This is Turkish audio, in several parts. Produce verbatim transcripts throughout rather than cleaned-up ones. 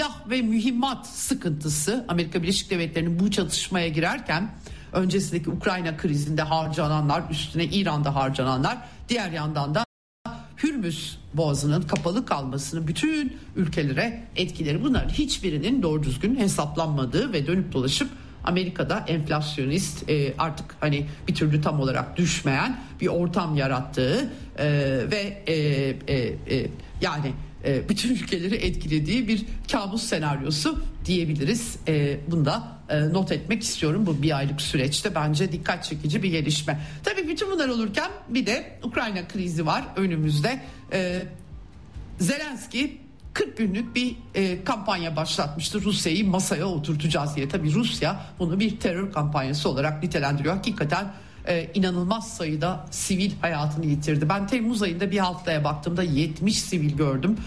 silah ve mühimmat sıkıntısı, Amerika Birleşik Devletleri'nin bu çatışmaya girerken öncesindeki Ukrayna krizinde harcananlar, üstüne İran'da harcananlar, diğer yandan da Hürmüz Boğazı'nın kapalı kalmasının bütün ülkelere etkileri, bunların hiçbirinin doğru düzgün hesaplanmadığı ve dönüp dolaşıp Amerika'da enflasyonist, e, artık hani bir türlü tam olarak düşmeyen bir ortam yarattığı e, ve e, e, e, yani e, bütün ülkeleri etkilediği bir kabus senaryosu diyebiliriz. E, bunu da e, not etmek istiyorum. Bu bir aylık süreçte bence dikkat çekici bir gelişme. Tabii bütün bunlar olurken bir de Ukrayna krizi var önümüzde. E, Zelenski kırk günlük bir e, kampanya başlatmıştı, Rusya'yı masaya oturtacağız diye. Tabii Rusya bunu bir terör kampanyası olarak nitelendiriyor. Hakikaten e, inanılmaz sayıda sivil hayatını yitirdi. Ben Temmuz ayında bir haftaya baktığımda yetmiş sivil gördüm.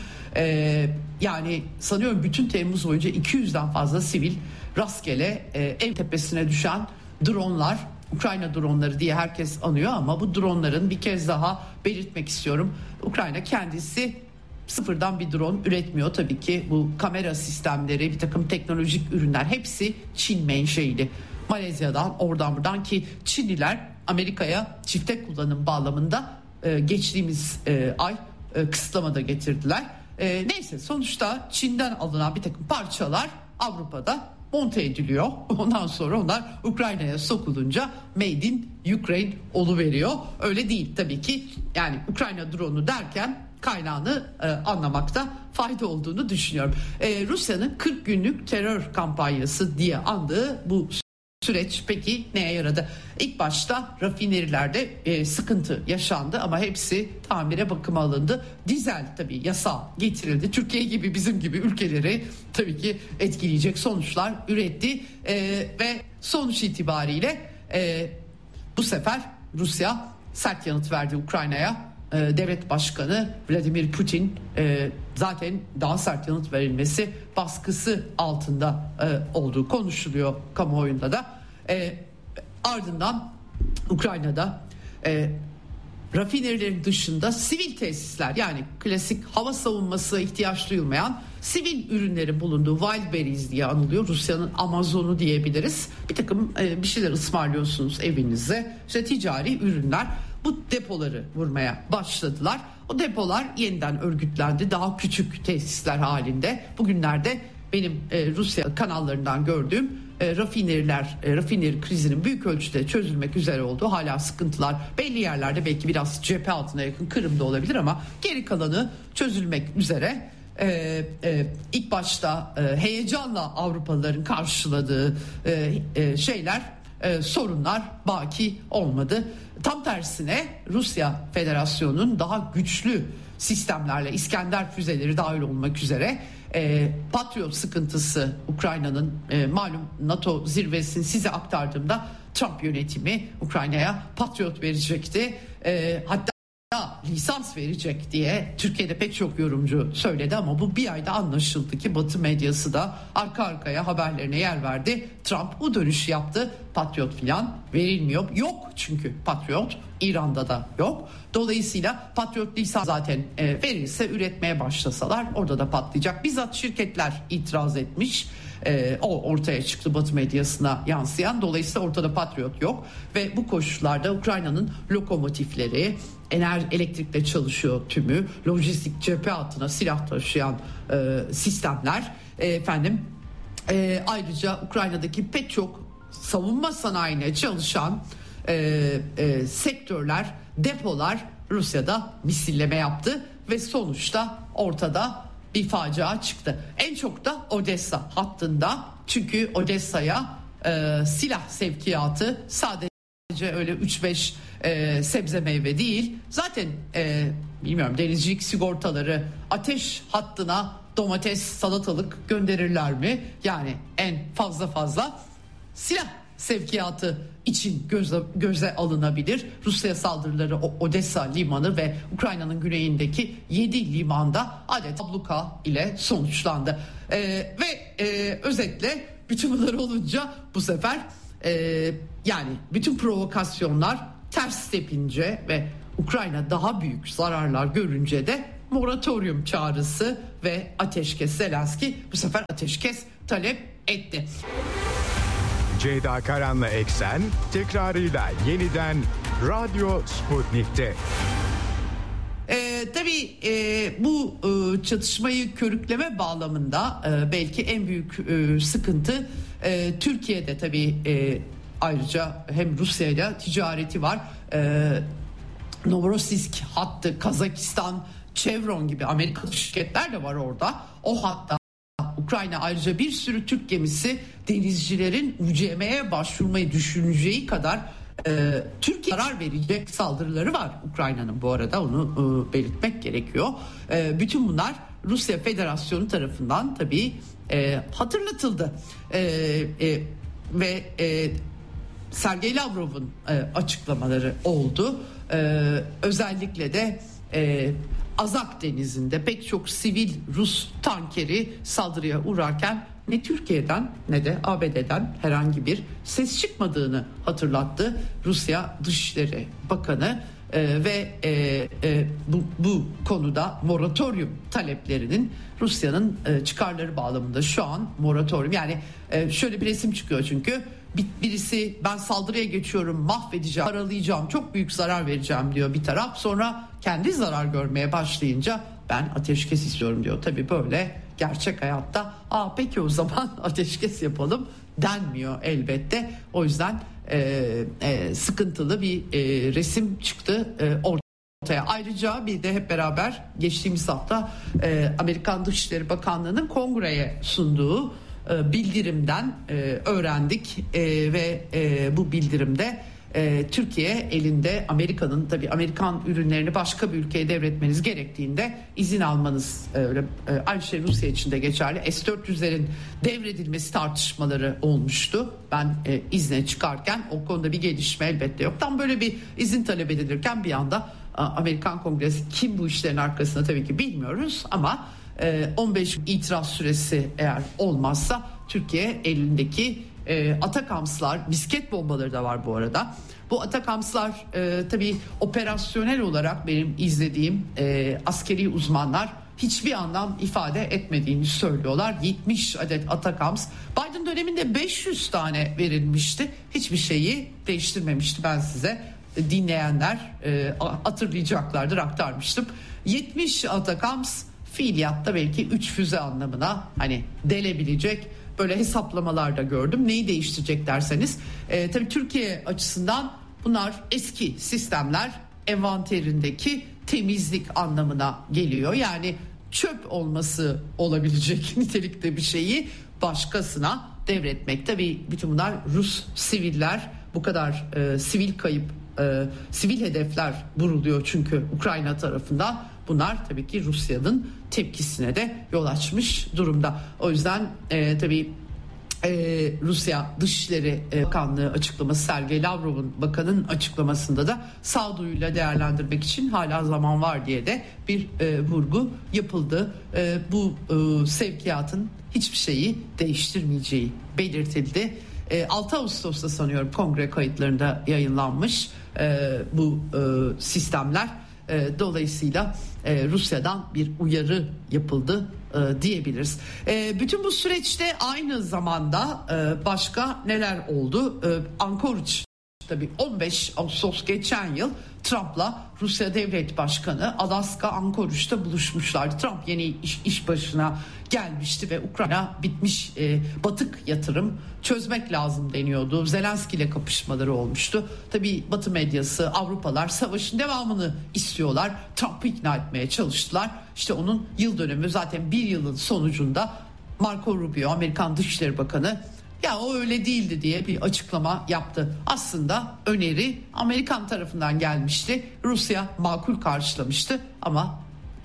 E, yani sanıyorum bütün Temmuz boyunca iki yüzden fazla sivil rastgele e, ev tepesine düşen dronlar, Ukrayna dronları diye herkes anıyor ama bu dronların, bir kez daha belirtmek istiyorum, Ukrayna kendisi sıfırdan bir drone üretmiyor. Tabii ki bu kamera sistemleri, bir takım teknolojik ürünler hepsi Çin menşeili. Malezya'dan, oradan buradan, ki Çinliler Amerika'ya çifte kullanım bağlamında e, geçtiğimiz e, ay e, kısıtlama da getirdiler. E, neyse, sonuçta Çin'den alınan bir takım parçalar Avrupa'da monte ediliyor. Ondan sonra onlar Ukrayna'ya sokulunca Made in Ukraine oluveriyor. Öyle değil tabii ki. Yani Ukrayna drone'u derken kaynağını e, anlamakta fayda olduğunu düşünüyorum. E, Rusya'nın kırk günlük terör kampanyası diye andığı bu süreç peki neye yaradı? İlk başta rafinerilerde e, sıkıntı yaşandı ama hepsi tamire, bakıma alındı. Dizel tabii yasa getirildi. Türkiye gibi, bizim gibi ülkeleri tabii ki etkileyecek sonuçlar üretti e, ve sonuç itibariyle e, bu sefer Rusya sert yanıt verdi Ukrayna'ya. Devlet Başkanı Vladimir Putin e, zaten daha sert yanıt verilmesi baskısı altında e, olduğu konuşuluyor kamuoyunda da. E, ardından Ukrayna'da e, rafinerilerin dışında sivil tesisler, yani klasik hava savunması ihtiyaç duyulmayan sivil ürünlerin bulunduğu, Wildberries diye anılıyor, Rusya'nın Amazon'u diyebiliriz. Bir takım e, bir şeyler ısmarlıyorsunuz evinize, işte ticari ürünler. Bu depoları vurmaya başladılar. O depolar yeniden örgütlendi. Daha küçük tesisler halinde. Bugünlerde benim e, Rusya kanallarından gördüğüm e, rafineriler, e, rafineri krizinin büyük ölçüde çözülmek üzere olduğu, hala sıkıntılar belli yerlerde belki biraz cephe altına yakın Kırım'da olabilir ama geri kalanı çözülmek üzere. Ee, e, ilk başta e, heyecanla Avrupalıların karşıladığı e, e, şeyler, e, sorunlar baki olmadı. Tam tersine Rusya Federasyonu'nun daha güçlü sistemlerle, İskender füzeleri dahil olmak üzere e, Patriot sıkıntısı, Ukrayna'nın e, malum NATO zirvesini size aktardığımda Trump yönetimi Ukrayna'ya Patriot verecekti. E, hatta lisans verecek diye Türkiye'de pek çok yorumcu söyledi ama bu bir ayda anlaşıldı ki Batı medyası da arka arkaya haberlerine yer verdi. Trump bu dönüş yaptı. Patriot filan verilmiyor. Yok çünkü Patriot, İran'da da yok. Dolayısıyla Patriot lisans zaten e, verilse, üretmeye başlasalar orada da patlayacak. Bizzat şirketler itiraz etmiş. E, o ortaya çıktı, Batı medyasına yansıyan. Dolayısıyla ortada Patriot yok ve bu koşullarda Ukrayna'nın lokomotifleri, enerji, elektrikle çalışıyor tümü, lojistik cephe hattına silah taşıyan e, sistemler, e, efendim e, ayrıca Ukrayna'daki pek çok savunma sanayine çalışan e, e, sektörler, depolar Rusya'da misilleme yaptı ve sonuçta ortada bir facia çıktı. En çok da Odessa hattında, çünkü Odessa'ya e, silah sevkiyatı sadece öyle üç beş e, sebze meyve değil, zaten e, bilmiyorum, denizcilik sigortaları ateş hattına domates, salatalık gönderirler mi? Yani en fazla fazla silah sevkiyatı için göze, göze alınabilir. Rusya saldırıları Odessa limanı ve Ukrayna'nın güneyindeki yedi limanda adet abluka ile sonuçlandı. Ee, ve e, özetle bütün bunlar olunca bu sefer e, yani bütün provokasyonlar ters tepince ve Ukrayna daha büyük zararlar görünce de moratorium çağrısı ve ateşkes. Zelenski bu sefer ateşkes talep etti. Ceyda Karan'la Eksen tekrarıyla yeniden Radyo Sputnik'te. Ee, tabii e, bu e, çatışmayı körükleme bağlamında e, belki en büyük e, sıkıntı e, Türkiye'de tabii e, ayrıca hem Rusya'yla ticareti var. E, Novorossiysk hattı, Kazakistan, Chevron gibi Amerikalı şirketler de var orada. O hatta Ukrayna ayrıca bir sürü Türk gemisi denizcilerin U C M'ye başvurmayı düşüneceği kadar e, Türkiye zarar verecek saldırıları var Ukrayna'nın, bu arada onu e, belirtmek gerekiyor. E, bütün bunlar Rusya Federasyonu tarafından tabii e, hatırlatıldı e, e, ve e, Sergey Lavrov'un e, açıklamaları oldu. E, özellikle de e, Azak Denizi'nde pek çok sivil Rus tankeri saldırıya uğrarken ne Türkiye'den ne de A B D'den herhangi bir ses çıkmadığını hatırlattı Rusya Dışişleri Bakanı. Ee, ve e, e, bu, bu konuda moratorium taleplerinin Rusya'nın e, çıkarları bağlamında şu an moratorium, yani e, şöyle bir resim çıkıyor çünkü bir, birisi ben saldırıya geçiyorum, mahvedeceğim, paralayacağım, çok büyük zarar vereceğim diyor bir taraf, sonra kendi zarar görmeye başlayınca ben ateşkes istiyorum diyor. Tabii böyle gerçek hayatta aa peki o zaman ateşkes yapalım denmiyor elbette. O yüzden e, e, sıkıntılı bir e, resim çıktı e, ortaya. Ayrıca bir de hep beraber geçtiğimiz hafta e, Amerikan Dışişleri Bakanlığı'nın kongreye sunduğu e, bildirimden e, öğrendik e, ve e, bu bildirimde e, Türkiye elinde Amerika'nın, tabii Amerikan ürünlerini başka bir ülkeye devretmeniz gerektiğinde izin almanız, e, öyle e, aynı şey Rusya için de geçerli. S dört yüzlerin devredilmesi tartışmaları olmuştu. Ben e, izne çıkarken o konuda bir gelişme elbette yok. Tam böyle bir izin talep edilirken bir anda Amerikan Kongresi, kim bu işlerin arkasında tabii ki bilmiyoruz ama e, on beş itiraz süresi eğer olmazsa Türkiye elindeki e, Atakamslar, misket bombaları da var bu arada. Bu Atakamslar e, tabii operasyonel olarak benim izlediğim e, askeri uzmanlar hiçbir anlam ifade etmediğini söylüyorlar. yetmiş adet Atakams Biden döneminde beş yüz tane verilmişti. Hiçbir şeyi değiştirmemişti, ben size dinleyenler e, hatırlayacaklardır, aktarmıştım. yetmiş Atakams fiiliyatta belki üç füze anlamına hani delebilecek böyle hesaplamalar da gördüm. Neyi değiştirecek derseniz e, tabii Türkiye açısından bunlar eski sistemler, envanterindeki temizlik anlamına geliyor. Yani çöp olması olabilecek nitelikte bir şeyi başkasına devretmek. Tabii bütün bunlar Rus siviller, bu kadar e, sivil kayıp, e, sivil hedefler vuruluyor çünkü Ukrayna tarafından. Bunlar tabii ki Rusya'nın tepkisine de yol açmış durumda. O yüzden e, tabii e, Rusya Dışişleri Bakanlığı açıklaması, Sergey Lavrov'un, bakanın açıklamasında da sağduyuyla değerlendirmek için hala zaman var diye de bir e, vurgu yapıldı. E, bu e, sevkiyatın hiçbir şeyi değiştirmeyeceği belirtildi. E, altı Ağustos'ta sanıyorum kongre kayıtlarında yayınlanmış e, bu e, sistemler. E, dolayısıyla e, Rusya'dan bir uyarı yapıldı e, diyebiliriz. E, bütün bu süreçte aynı zamanda e, başka neler oldu? E, Anchorage, tabii on beş Ağustos geçen yıl Trump'la Rusya Devlet Başkanı Alaska Anchorage'da buluşmuşlardı. Trump yeni iş, iş başına gelmişti ve Ukrayna bitmiş, e, batık yatırım çözmek lazım deniyordu. Zelenski ile kapışmaları olmuştu. Tabii Batı medyası, Avrupalar savaşın devamını istiyorlar. Trump'ı ikna etmeye çalıştılar. İşte onun yıl dönümü zaten bir yılın sonucunda Marco Rubio, Amerikan Dışişleri Bakanı, ya o öyle değildi diye bir açıklama yaptı. Aslında öneri Amerikan tarafından gelmişti. Rusya makul karşılamıştı ama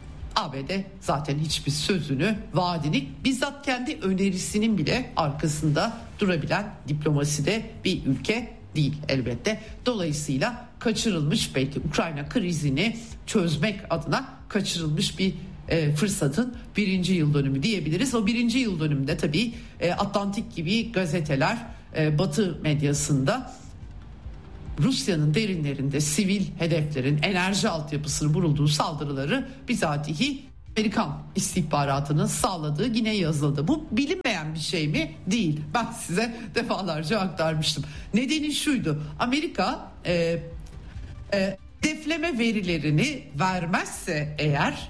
A B D zaten hiçbir sözünü, vaadini, bizzat kendi önerisinin bile arkasında durabilen diplomaside bir ülke değil elbette. Dolayısıyla kaçırılmış, belki Ukrayna krizini çözmek adına kaçırılmış bir E, fırsatın birinci yıl dönümü diyebiliriz. O birinci yıl dönümünde tabii e, Atlantik gibi gazeteler, e, Batı medyasında Rusya'nın derinlerinde sivil hedeflerin enerji altyapısının vurulduğu saldırıları bizatihi Amerikan istihbaratının sağladığı yine yazıldı. Bu bilinmeyen bir şey mi? Değil. Ben size defalarca aktarmıştım. Nedeni şuydu. Amerika e, e, hedefleme verilerini vermezse eğer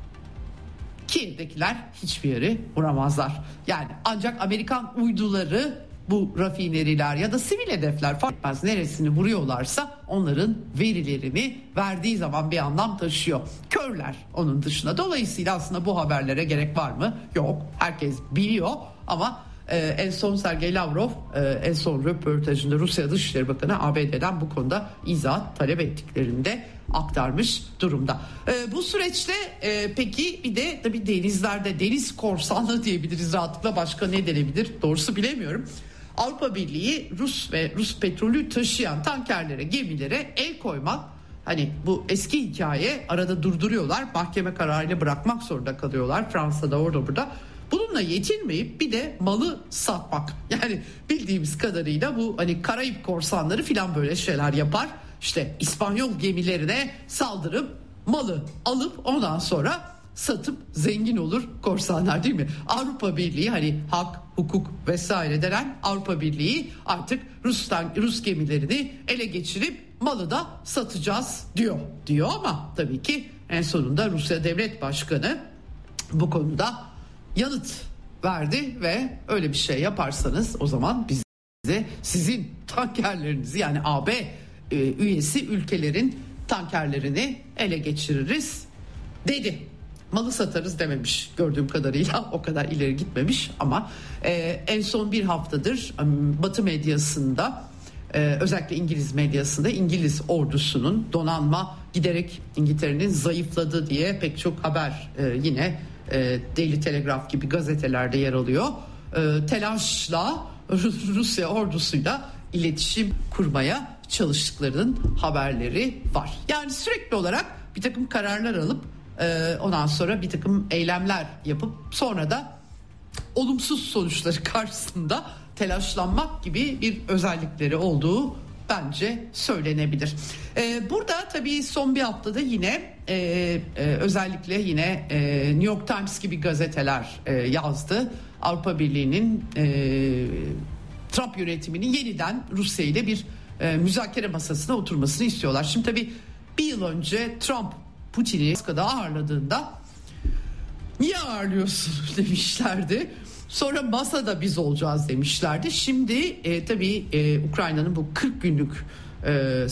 Kiev'dekiler hiçbir yere vuramazlar. Yani ancak Amerikan uyduları bu rafineriler ya da sivil hedefler fark etmez neresini vuruyorlarsa onların verilerini verdiği zaman bir anlam taşıyor. Körler onun dışında. Dolayısıyla aslında bu haberlere gerek var mı? Yok. Herkes biliyor ama e, en son Sergey Lavrov e, en son röportajında Rusya Dışişleri Bakanı A B D'den bu konuda izahat talep ettiklerinde aktarmış durumda. E, bu süreçte e, peki bir de tabii denizlerde deniz korsanlığı diyebiliriz rahatlıkla, başka ne denebilir doğrusu bilemiyorum. Avrupa Birliği Rus ve Rus petrolü taşıyan tankerlere, gemilere el koymak, hani bu eski hikaye, arada durduruyorlar, mahkeme kararıyla bırakmak zorunda kalıyorlar Fransa'da, orada burada. Bununla yetinmeyip bir de malı satmak. Yani bildiğimiz kadarıyla bu hani Karayip korsanları filan böyle şeyler yapar. İşte İspanyol gemilerine saldırıp malı alıp ondan sonra satıp zengin olur korsanlar, değil mi? Avrupa Birliği hani hak, hukuk vesaire denen Avrupa Birliği artık Rus'tan Rus gemilerini ele geçirip malı da satacağız diyor. Diyor ama tabii ki en sonunda Rusya Devlet Başkanı bu konuda yanıt verdi ve öyle bir şey yaparsanız o zaman biz de sizin tankerlerinizi, yani A B e, üyesi ülkelerin tankerlerini ele geçiririz dedi. Malı satarız dememiş gördüğüm kadarıyla, o kadar ileri gitmemiş ama e, en son bir haftadır Batı medyasında e, özellikle İngiliz medyasında İngiliz ordusunun donanma giderek İngiltere'nin zayıfladı diye pek çok haber e, yine e, Daily Telegraph gibi gazetelerde yer alıyor. E, telaşla Rusya ordusuyla iletişim kurmaya çalıştıklarının haberleri var. Yani sürekli olarak bir takım kararlar alıp e, ondan sonra bir takım eylemler yapıp sonra da olumsuz sonuçları karşısında telaşlanmak gibi bir özellikleri olduğu bence söylenebilir. Ee, burada tabii son bir haftada yine e, e, özellikle yine e, New York Times gibi gazeteler e, yazdı. Avrupa Birliği'nin e, Trump yönetiminin yeniden Rusya ile bir e, müzakere masasına oturmasını istiyorlar. Şimdi tabii bir yıl önce Trump Putin'i Moskova'da ağırladığında niye ağırlıyorsun demişlerdi. Sonra masada biz olacağız demişlerdi. Şimdi e, tabii e, Ukrayna'nın bu kırk günlük e,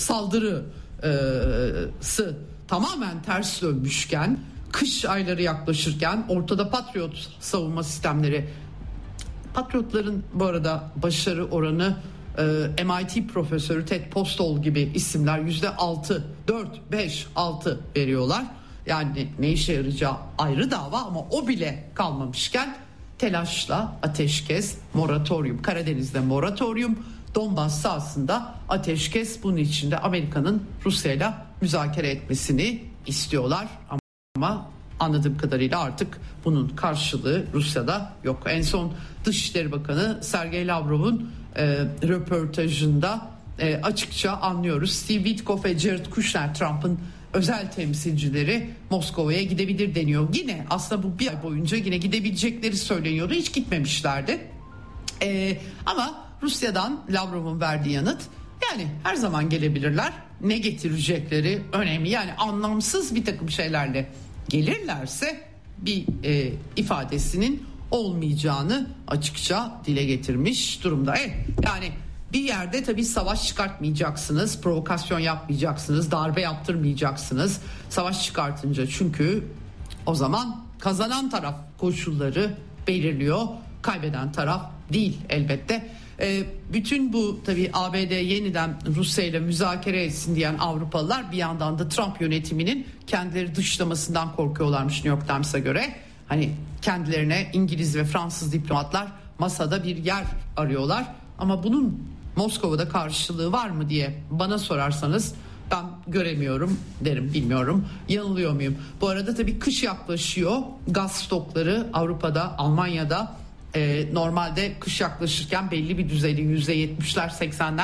saldırısı tamamen ters dönmüşken, kış ayları yaklaşırken, ortada Patriot savunma sistemleri, Patriotların bu arada başarı oranı e, M I T profesörü Ted Postol gibi isimler yüzde altı, dört, beş, altı veriyorlar. Yani ne işe yarayacağı ayrı dava ama o bile kalmamışken telaşla ateşkes, moratorium, Karadeniz'de moratorium, Donbas sahasında ateşkes, bunun içinde Amerika'nın Rusya'yla müzakere etmesini istiyorlar ama anladığım kadarıyla artık bunun karşılığı Rusya'da yok. En son Dışişleri Bakanı Sergey Lavrov'un e, röportajında e, açıkça anlıyoruz. Steve Witkoff ve Jared Kushner, Trump'ın özel temsilcileri, Moskova'ya gidebilir deniyor. Yine aslında bu bir ay boyunca yine gidebilecekleri söyleniyordu. Hiç gitmemişlerdi. Ee, ama Rusya'dan Lavrov'un verdiği yanıt, yani her zaman gelebilirler. Ne getirecekleri önemli. Yani anlamsız bir takım şeylerle gelirlerse bir e, ifadesinin olmayacağını açıkça dile getirmiş durumda. Evet, yani bir yerde tabii savaş çıkartmayacaksınız, provokasyon yapmayacaksınız, darbe yaptırmayacaksınız. Savaş çıkartınca çünkü o zaman kazanan taraf koşulları belirliyor, kaybeden taraf değil elbette. Ee, bütün bu tabii A B D yeniden Rusya ile müzakere etsin diyen Avrupalılar bir yandan da Trump yönetiminin kendileri dışlamasından korkuyorlarmış New York Times'a göre. Hani kendilerine İngiliz ve Fransız diplomatlar masada bir yer arıyorlar ama bunun Moskova'da karşılığı var mı diye bana sorarsanız ben göremiyorum derim, bilmiyorum. Yanılıyor muyum? Bu arada tabii kış yaklaşıyor. Gaz stokları Avrupa'da, Almanya'da e, normalde kış yaklaşırken belli bir düzeyde yüzde yetmişler seksenler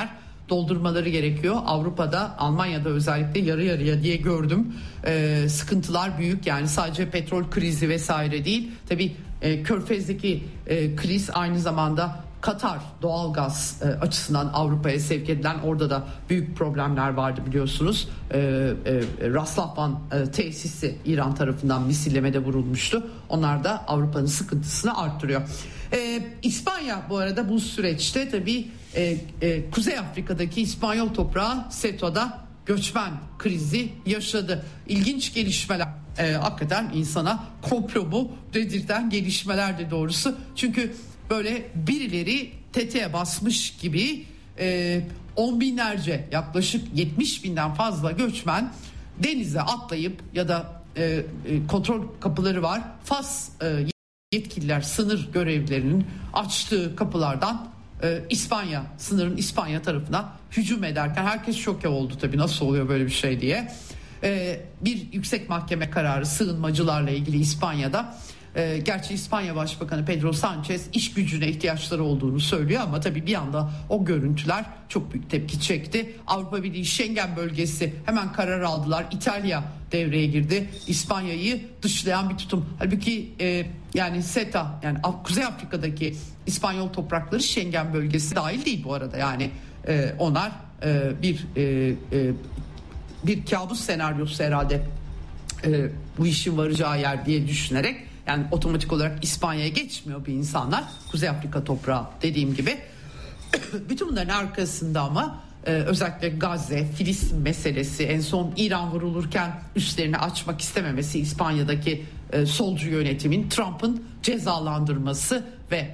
doldurmaları gerekiyor. Avrupa'da, Almanya'da özellikle yarı yarıya diye gördüm. Ee, sıkıntılar büyük, yani sadece petrol krizi vesaire değil. Tabii e, Körfez'deki e, kriz aynı zamanda Katar doğalgaz e, açısından Avrupa'ya sevk edilen, orada da büyük problemler vardı biliyorsunuz. E, e, Ras Laffan e, tesisi İran tarafından misillemede vurulmuştu. Onlar da Avrupa'nın sıkıntısını arttırıyor. E, İspanya bu arada bu süreçte tabii e, e, Kuzey Afrika'daki İspanyol toprağı Ceutá'da göçmen krizi yaşadı. İlginç gelişmeler. E, hakikaten insana komplo mu dedirten gelişmelerdi doğrusu. Çünkü böyle birileri tetiğe basmış gibi e, on binlerce, yaklaşık yetmiş binden fazla göçmen denize atlayıp ya da e, e, kontrol kapıları var. Fas e, yetkililer sınır görevlilerinin açtığı kapılardan e, İspanya, sınırın İspanya tarafına hücum ederken herkes şoke oldu tabii, nasıl oluyor böyle bir şey diye. E, bir yüksek mahkeme kararı sığınmacılarla ilgili İspanya'da. E, gerçi İspanya Başbakanı Pedro Sanchez iş gücüne ihtiyaçları olduğunu söylüyor ama tabii bir anda o görüntüler çok büyük tepki çekti. Avrupa Birliği Schengen bölgesi hemen karar aldılar. İtalya devreye girdi. İspanya'yı dışlayan bir tutum. Halbuki e, yani SETA, yani Kuzey Afrika'daki İspanyol toprakları Schengen bölgesi dahil değil bu arada. Yani e, onlar e, bir e, e, bir kabus senaryosu herhalde e, bu işin varacağı yer diye düşünerek, yani otomatik olarak İspanya'ya geçmiyor bir insanlar. Kuzey Afrika toprağı dediğim gibi. Bütün bunların arkasında ama e, özellikle Gazze, Filistin meselesi, en son İran vurulurken üstlerini açmak istememesi, İspanya'daki e, solcu yönetimin, Trump'ın cezalandırması ve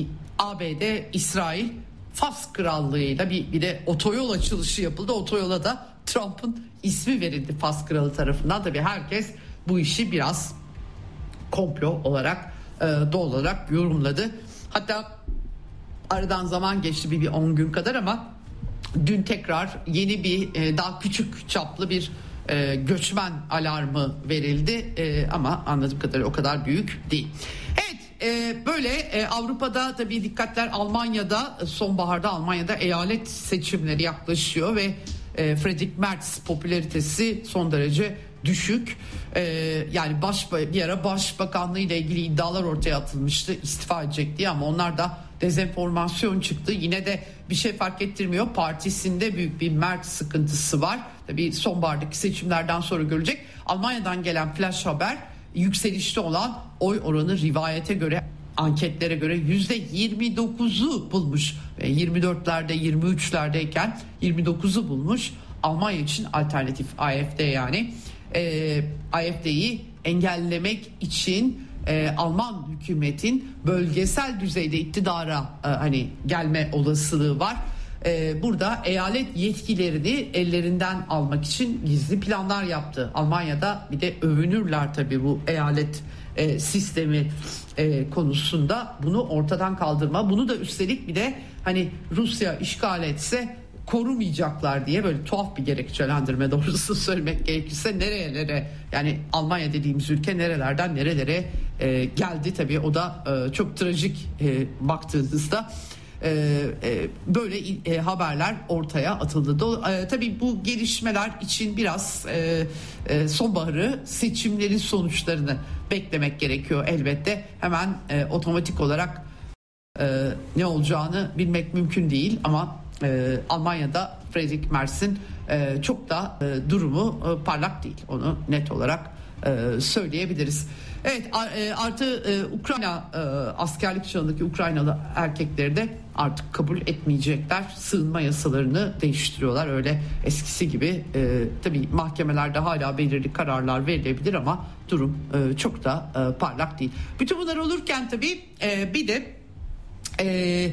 A B D, İsrail, Fas Krallığı'yla bir, bir de otoyol açılışı yapıldı. Otoyola da Trump'ın ismi verildi Fas Kralı tarafından. Tabii herkes bu işi biraz komplo olarak e, doğal olarak yorumladı. Hatta aradan zaman geçti bir on gün kadar ama dün tekrar yeni bir e, daha küçük çaplı bir e, göçmen alarmı verildi e, ama anladığım kadarıyla o kadar büyük değil. Evet, e, böyle e, Avrupa'da tabii dikkatler Almanya'da, sonbaharda Almanya'da eyalet seçimleri yaklaşıyor ve e, Friedrich Merz popülaritesi son derece düşük. Ee, yani baş, bir ara başbakanlığı ile ilgili iddialar ortaya atılmıştı, istifa edecek diye, ama onlar da dezenformasyon çıktı. Yine de bir şey fark ettirmiyor. Partisinde büyük bir Merz sıkıntısı var. Tabii sonbahardaki seçimlerden sonra görecek. Almanya'dan gelen flash haber, yükselişte olan oy oranı rivayete göre, anketlere göre yüzde yirmi dokuzu bulmuş. yirmi dörtlerde yirmi üçlerdeyken yirmi dokuzu bulmuş. Almanya için alternatif A F D, yani e, A F D'yi engellemek için e, Alman hükümetin bölgesel düzeyde iktidara e, hani gelme olasılığı var. E, burada eyalet yetkilerini ellerinden almak için gizli planlar yaptı. Almanya'da bir de övünürler tabii bu eyalet e, sistemi e, konusunda, bunu ortadan kaldırma. Bunu da üstelik bir de hani Rusya işgal etse korumayacaklar diye, böyle tuhaf bir gerekçelendirme doğrusu söylemek gerekirse. Nerelere, yani Almanya dediğimiz ülke nerelerden nerelere e, geldi tabii, o da e, çok trajik e, baktığınızda e, e, böyle e, haberler ortaya atıldı. Do, e, tabii bu gelişmeler için biraz e, e, sonbaharı, seçimlerin sonuçlarını beklemek gerekiyor elbette. Hemen e, otomatik olarak e, ne olacağını bilmek mümkün değil ama Ee, Almanya'da Friedrich Merz'in e, çok da e, durumu e, parlak değil. Onu net olarak e, söyleyebiliriz. Evet, a, e, artı e, Ukrayna e, askerlik çağındaki Ukraynalı erkekleri de artık kabul etmeyecekler. Sığınma yasalarını değiştiriyorlar. Öyle eskisi gibi e, tabii mahkemelerde hala belirli kararlar verilebilir ama durum e, çok da e, parlak değil. Bütün bunlar olurken tabii e, bir de e,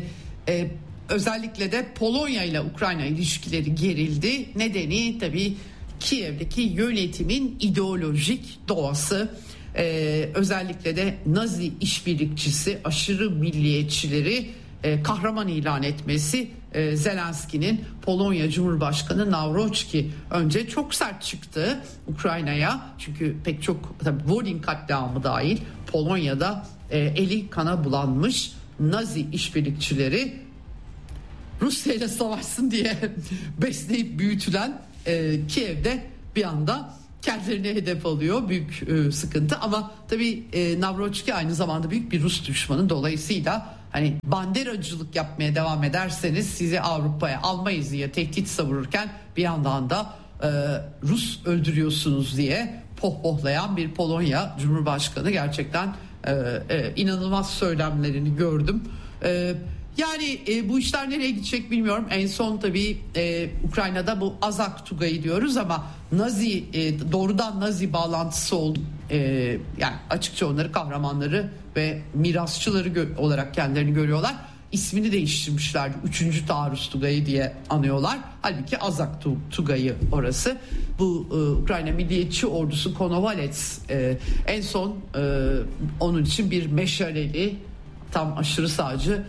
e, özellikle de Polonya ile Ukrayna ilişkileri gerildi. Nedeni tabii Kiev'deki yönetimin ideolojik doğası. Ee, özellikle de Nazi işbirlikçisi, aşırı milliyetçileri e, kahraman ilan etmesi. e, Zelenski'nin Polonya Cumhurbaşkanı Nawrocki önce çok sert çıktı Ukrayna'ya. Çünkü pek çok, tabii Volyn katliamı dahil, Polonya'da e, eli kana bulanmış Nazi işbirlikçileri Rusya ile savaşsın diye besleyip büyütülen e, Kiev'de bir anda kendilerine hedef alıyor. Büyük e, sıkıntı ama tabii e, Navrochki aynı zamanda büyük bir Rus düşmanı. Dolayısıyla hani banderacılık yapmaya devam ederseniz sizi Avrupa'ya almayız diye tehdit savururken bir yandan da e, Rus öldürüyorsunuz diye pohpohlayan bir Polonya Cumhurbaşkanı. Gerçekten e, e, inanılmaz söylemlerini gördüm. E, Yani e, bu işler nereye gidecek bilmiyorum. En son tabii e, Ukrayna'da bu Azak Tugayı diyoruz ama Nazi e, doğrudan Nazi bağlantısı oldu. E, yani açıkça onları kahramanları ve mirasçıları gö- olarak kendilerini görüyorlar. İsmini değiştirmişlerdi. Üçüncü Taarruz Tugayı diye anıyorlar. Halbuki Azak Tugayı orası. Bu e, Ukrayna Milliyetçi Ordusu Konovalets e, en son e, onun için bir meşaleli tam aşırı sağcı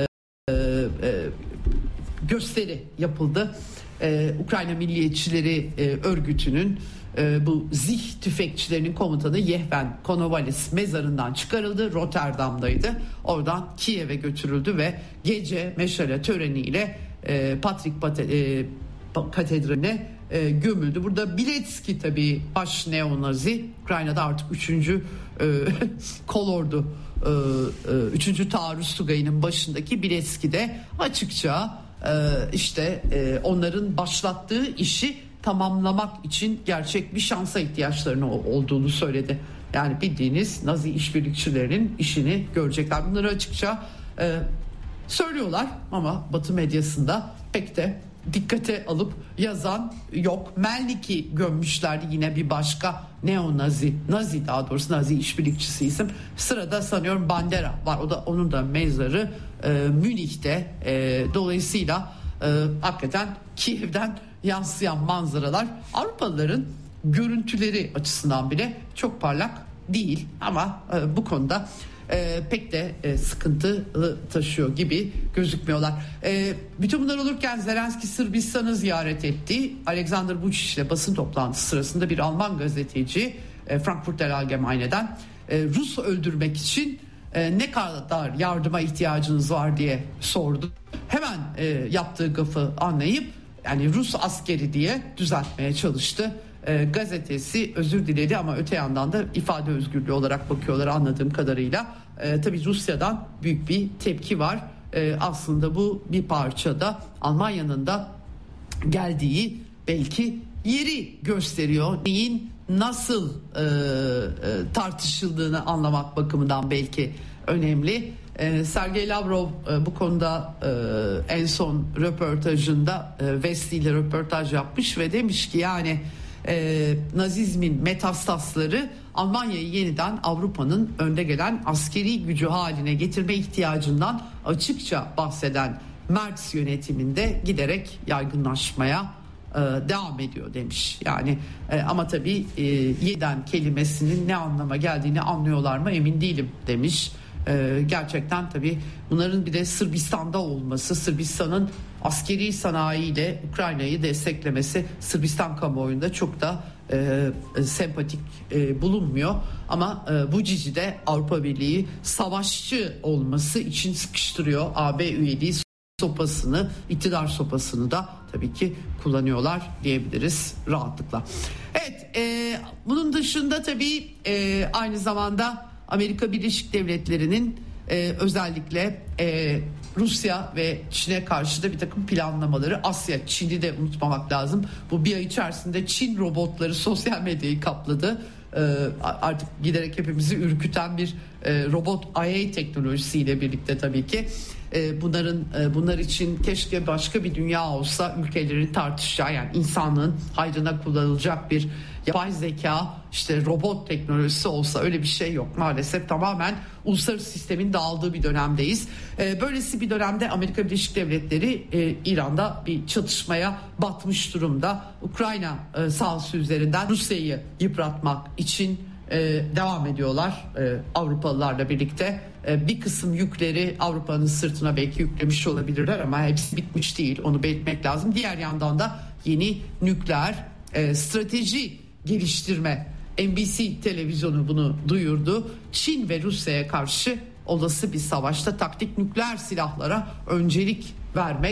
gösteri yapıldı. Ee, Ukrayna Milliyetçileri e, örgütünün e, bu Zih tüfekçilerinin komutanı Yevhen Konovalis mezarından çıkarıldı. Rotterdam'daydı. Oradan Kiev'e götürüldü ve gece meşale töreniyle e, Patrik Pate, e, Katedrali'ne e, gömüldü. Burada Biletski tabii baş neonazi. Ukrayna'da artık üçüncü e, kolordu üçüncü Taarruz Tugayı'nın başındaki Biletski de açıkça işte onların başlattığı işi tamamlamak için gerçek bir şansa ihtiyaçlarının olduğunu söyledi. Yani bildiğiniz Nazi işbirlikçilerinin işini görecekler. Bunları açıkça söylüyorlar ama Batı medyasında pek de dikkate alıp yazan yok. Melnik'i gömmüşlerdi, yine bir başka neo-nazi, nazi daha doğrusu nazi işbirlikçisi isim. Sırada sanıyorum Bandera var. O da onun da mezarı e, Münih'te. E, dolayısıyla e, hakikaten Kiev'den yansıyan manzaralar Avrupalıların görüntüleri açısından bile çok parlak değil ama e, bu konuda E, pek de e, sıkıntılı taşıyor gibi gözükmüyorlar. E, bütün bunlar olurken Zelenski Sırbistan'ı ziyaret etti. Alexander Vučić ile basın toplantısı sırasında bir Alman gazeteci e, Frankfurter Allgemeine'den e, Rus öldürmek için e, ne kadar yardıma ihtiyacınız var diye sordu. Hemen e, yaptığı gafı anlayıp yani Rus askeri diye düzeltmeye çalıştı. E, gazetesi özür diledi ama öte yandan da ifade özgürlüğü olarak bakıyorlar anladığım kadarıyla. E, tabii Rusya'dan büyük bir tepki var. E, aslında bu bir parçada Almanya'nın da geldiği belki yeri gösteriyor. Neyin nasıl e, e, tartışıldığını anlamak bakımından belki önemli. E, Sergey Lavrov e, bu konuda e, en son röportajında e, Vesti ile röportaj yapmış ve demiş ki yani e, Nazizmin metastasları Almanya'yı yeniden Avrupa'nın önde gelen askeri gücü haline getirme ihtiyacından açıkça bahseden Merz yönetiminde giderek yaygınlaşmaya e, devam ediyor demiş. Yani e, ama tabii e, yeniden kelimesinin ne anlama geldiğini anlıyorlar mı emin değilim demiş. E, gerçekten tabii bunların bir de Sırbistan'da olması, Sırbistan'ın askeri sanayiyle Ukrayna'yı desteklemesi Sırbistan kamuoyunda çok da e, sempatik e, bulunmuyor. Ama e, bu cicide Avrupa Birliği savaşçı olması için sıkıştırıyor. A B üyeliği sopasını, iktidar sopasını da tabii ki kullanıyorlar diyebiliriz rahatlıkla. Evet, e, bunun dışında tabii e, aynı zamanda Amerika Birleşik Devletleri'nin e, özellikle e, Rusya ve Çin'e karşı da bir takım planlamaları. Asya, Çin'i de unutmamak lazım. Bu bir ay içerisinde Çin robotları sosyal medyayı kapladı. E, artık giderek hepimizi ürküten bir e, robot A I teknolojisiyle birlikte tabii ki. E, bunların e, bunlar için keşke başka bir dünya olsa, ülkelerin tartışacağı, yani insanlığın hayrına kullanılacak bir yapay zeka, işte robot teknolojisi olsa, öyle bir şey yok maalesef. Tamamen uluslararası sistemin dağıldığı bir dönemdeyiz. E, böylesi bir dönemde Amerika Birleşik Devletleri e, İran'da bir çatışmaya batmış durumda. Ukrayna e, sahası üzerinden Rusya'yı yıpratmak için e, devam ediyorlar e, Avrupalılarla birlikte. E, bir kısım yükleri Avrupa'nın sırtına belki yüklemiş olabilirler ama hepsi bitmiş değil, onu belirtmek lazım. Diğer yandan da yeni nükleer e, strateji geliştirme, N B C televizyonu bunu duyurdu. Çin ve Rusya'ya karşı olası bir savaşta taktik nükleer silahlara öncelik vermek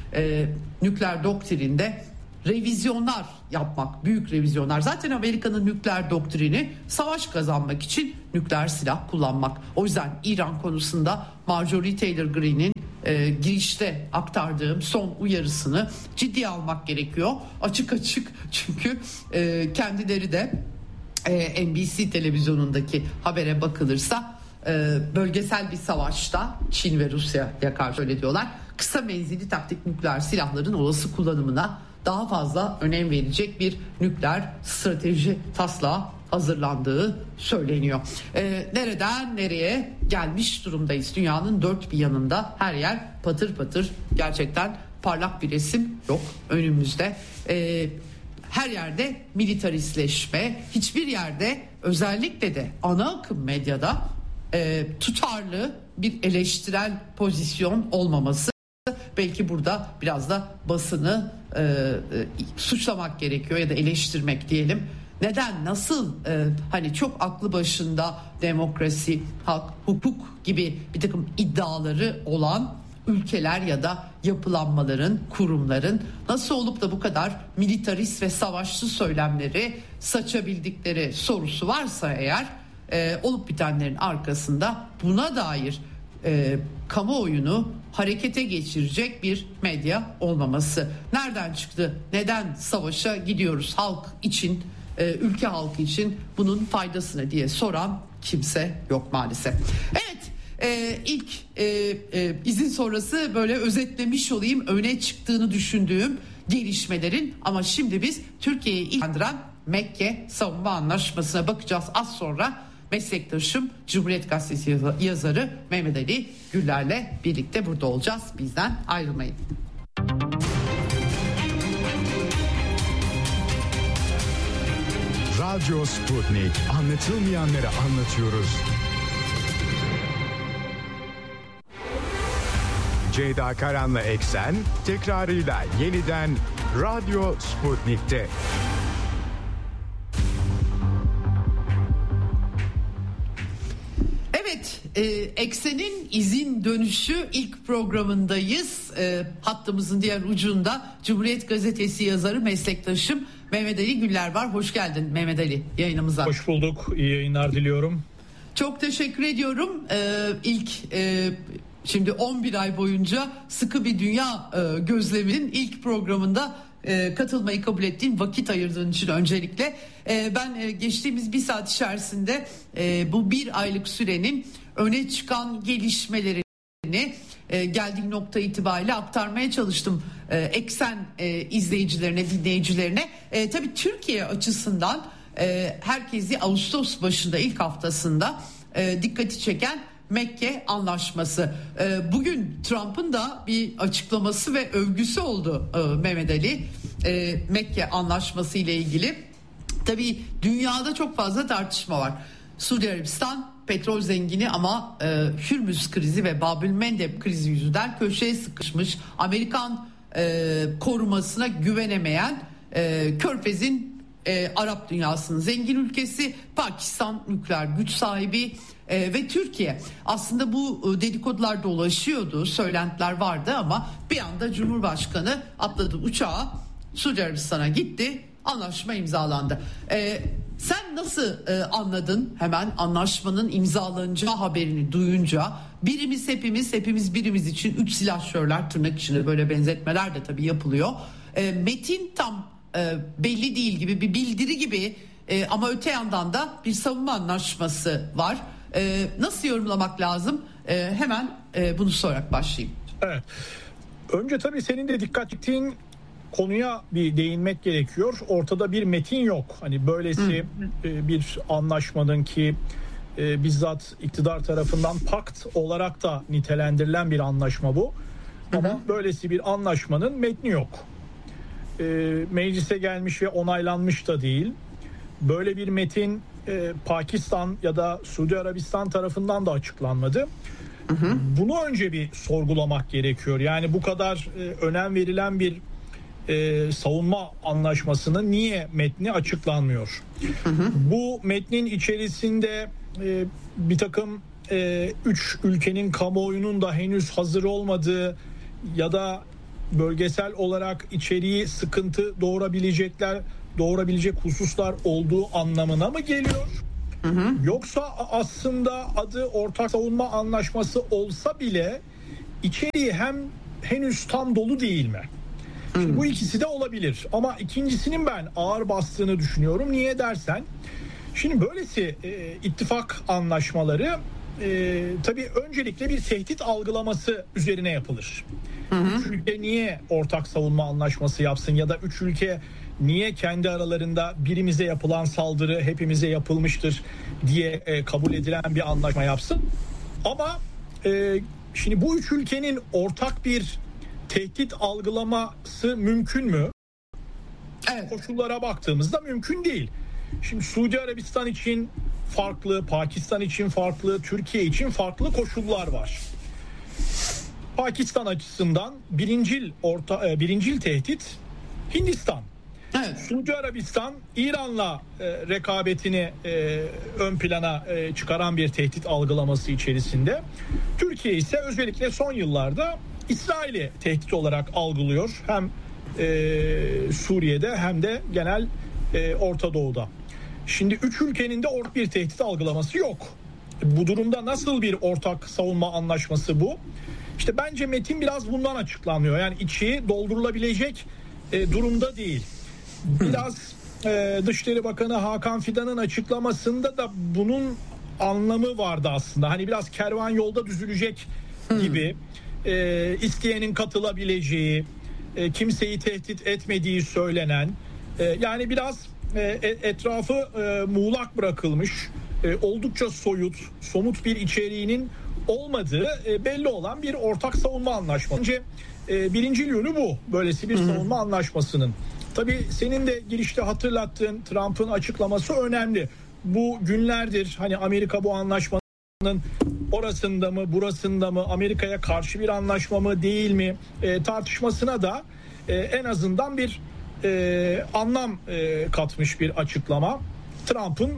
e, nükleer doktrinde revizyonlar yapmak, büyük revizyonlar. Zaten Amerika'nın nükleer doktrini savaş kazanmak için nükleer silah kullanmak. O yüzden İran konusunda Marjorie Taylor Greene'in e, girişte aktardığım son uyarısını ciddiye almak gerekiyor. Açık açık, çünkü e, kendileri de e, N B C televizyonundaki habere bakılırsa e, bölgesel bir savaşta Çin ve Rusya'ya karşı öyle diyorlar. Kısa menzilli taktik nükleer silahların olası kullanımına daha fazla önem verecek bir nükleer strateji taslağı hazırlandığı söyleniyor. Ee, nereden nereye gelmiş durumdayız? Dünyanın dört bir yanında her yer patır patır, gerçekten parlak bir resim yok önümüzde. Ee, her yerde militaristleşme, hiçbir yerde, özellikle de ana akım medyada e, tutarlı bir eleştirel pozisyon olmaması. Belki burada biraz da basını e, e, suçlamak gerekiyor ya da eleştirmek diyelim. Neden, nasıl, e, hani çok aklı başında demokrasi, hak, hukuk gibi bir takım iddiaları olan ülkeler ya da yapılanmaların, kurumların nasıl olup da bu kadar militarist ve savaşçı söylemleri saçabildikleri sorusu varsa eğer, e, olup bitenlerin arkasında buna dair e, kamuoyunu harekete geçirecek bir medya olmaması. Nereden çıktı? Neden savaşa gidiyoruz halk için, e, ülke halkı için, bunun faydasını diye soran kimse yok maalesef. Evet, e, ilk e, e, izin sonrası böyle özetlemiş olayım öne çıktığını düşündüğüm gelişmelerin, ama şimdi biz Türkiye'yi ilgilendiren Mekke Savunma Anlaşması'na bakacağız az sonra. Meslektaşım Cumhuriyet Gazetesi yazarı Mehmet Ali Güller'le birlikte burada olacağız. Bizden ayrılmayın. Radyo Sputnik. Anlatılmayanları anlatıyoruz. Ceyda Karan'la Eksen tekrarıyla yeniden Radyo Sputnik'te. Evet, e, Eksen'in izin dönüşü ilk programındayız. E, hattımızın diğer ucunda Cumhuriyet Gazetesi yazarı, meslektaşım Mehmet Ali Güller var. Hoş geldin Mehmet Ali yayınımıza. Hoş bulduk. İyi yayınlar diliyorum. Çok teşekkür ediyorum. E, ilk e, şimdi on bir ay boyunca sıkı bir dünya e, gözleminin ilk programında e, katılmayı kabul ettiğin, vakit ayırdığın için öncelikle e, ben e, geçtiğimiz bir saat içerisinde e, bu bir aylık sürenin öne çıkan gelişmelerini e, geldiği nokta itibariyle aktarmaya çalıştım e, Eksen e, izleyicilerine, dinleyicilerine. E, tabii Türkiye açısından e, herkesi Ağustos başında, ilk haftasında e, dikkati çeken Mekke Anlaşması. E, bugün Trump'ın da bir açıklaması ve övgüsü oldu e, Mehmet Ali. E, Mekke Anlaşması ile ilgili. Tabii dünyada çok fazla tartışma var. Suudi Arabistan petrol zengini ama e, Hürmüz krizi ve Babülmendeb krizi yüzünden köşeye sıkışmış, Amerikan e, korumasına güvenemeyen e, Körfez'in e, Arap dünyasının zengin ülkesi, Pakistan nükleer güç sahibi e, ve Türkiye. Aslında bu e, dedikodular dolaşıyordu, söylentiler vardı ama bir anda Cumhurbaşkanı atladı uçağa, Suudi Arabistan'a gitti, anlaşma imzalandı. E, sen nasıl e, anladın hemen anlaşmanın imzalanacağı haberini duyunca? Birimiz hepimiz, hepimiz birimiz için üç silahşörler, tırnak içinde böyle benzetmeler de tabii yapılıyor. E, metin tam e, belli değil gibi, bir bildiri gibi e, ama öte yandan da bir savunma anlaşması var. E, nasıl yorumlamak lazım? E, hemen e, bunu sorarak başlayayım. Evet. Önce tabii senin de dikkat ettiğin konuya bir değinmek gerekiyor. Ortada bir metin yok. Hani böylesi e, bir anlaşmanın ki e, bizzat iktidar tarafından pakt olarak da nitelendirilen bir anlaşma bu. Ama hı hı. böylesi bir anlaşmanın metni yok. E, meclise gelmiş ve onaylanmış da değil. Böyle bir metin e, Pakistan ya da Suudi Arabistan tarafından da açıklanmadı. Hı hı. Bunu önce bir sorgulamak gerekiyor. Yani bu kadar e, önem verilen bir e, savunma anlaşmasının niye metni açıklanmıyor? Hı hı. Bu metnin içerisinde e, bir takım e, üç ülkenin kamuoyunun da henüz hazır olmadığı ya da bölgesel olarak içeriği sıkıntı doğurabilecekler, doğurabilecek hususlar olduğu anlamına mı geliyor? Hı hı. Yoksa aslında adı ortak savunma anlaşması olsa bile içeriği hem henüz tam dolu değil mi? Şimdi bu ikisi de olabilir ama ikincisinin ben ağır bastığını düşünüyorum. Niye dersen, şimdi böylesi e, ittifak anlaşmaları e, tabii öncelikle bir tehdit algılaması üzerine yapılır. Hı hı. Üç ülke niye ortak savunma anlaşması yapsın ya da üç ülke niye kendi aralarında birimize yapılan saldırı hepimize yapılmıştır diye e, kabul edilen bir anlaşma yapsın. Ama e, şimdi bu üç ülkenin ortak bir tehdit algılaması mümkün mü? Evet. Koşullara baktığımızda mümkün değil. Şimdi Suudi Arabistan için farklı, Pakistan için farklı, Türkiye için farklı koşullar var. Pakistan açısından birincil orta birincil tehdit Hindistan. Evet. Suudi Arabistan İran'la e, rekabetini e, ön plana e, çıkaran bir tehdit algılaması içerisinde. Türkiye ise özellikle son yıllarda İsrail'i tehdit olarak algılıyor. Hem e, Suriye'de hem de genel e, Orta Doğu'da. Şimdi üç ülkenin de ortak bir tehdit algılaması yok. Bu durumda nasıl bir ortak savunma anlaşması bu? İşte bence metin biraz bundan açıklanıyor. Yani içi doldurulabilecek e, durumda değil. Biraz e, Dışişleri Bakanı Hakan Fidan'ın açıklamasında da bunun anlamı vardı aslında. Hani biraz kervan yolda düzülecek gibi. E, isteyenin katılabileceği, e, kimseyi tehdit etmediği söylenen, e, yani biraz e, etrafı e, muğlak bırakılmış, e, oldukça soyut, somut bir içeriğinin olmadığı e, belli olan bir ortak savunma anlaşması. Bence e, birinci yönü bu, böylesi bir savunma anlaşmasının. Tabii senin de girişte hatırlattığın Trump'ın açıklaması önemli. Bu günlerdir hani Amerika bu anlaşmanın orasında mı burasında mı, Amerika'ya karşı bir anlaşma mı değil mi e, tartışmasına da e, en azından bir e, anlam e, katmış bir açıklama. Trump'ın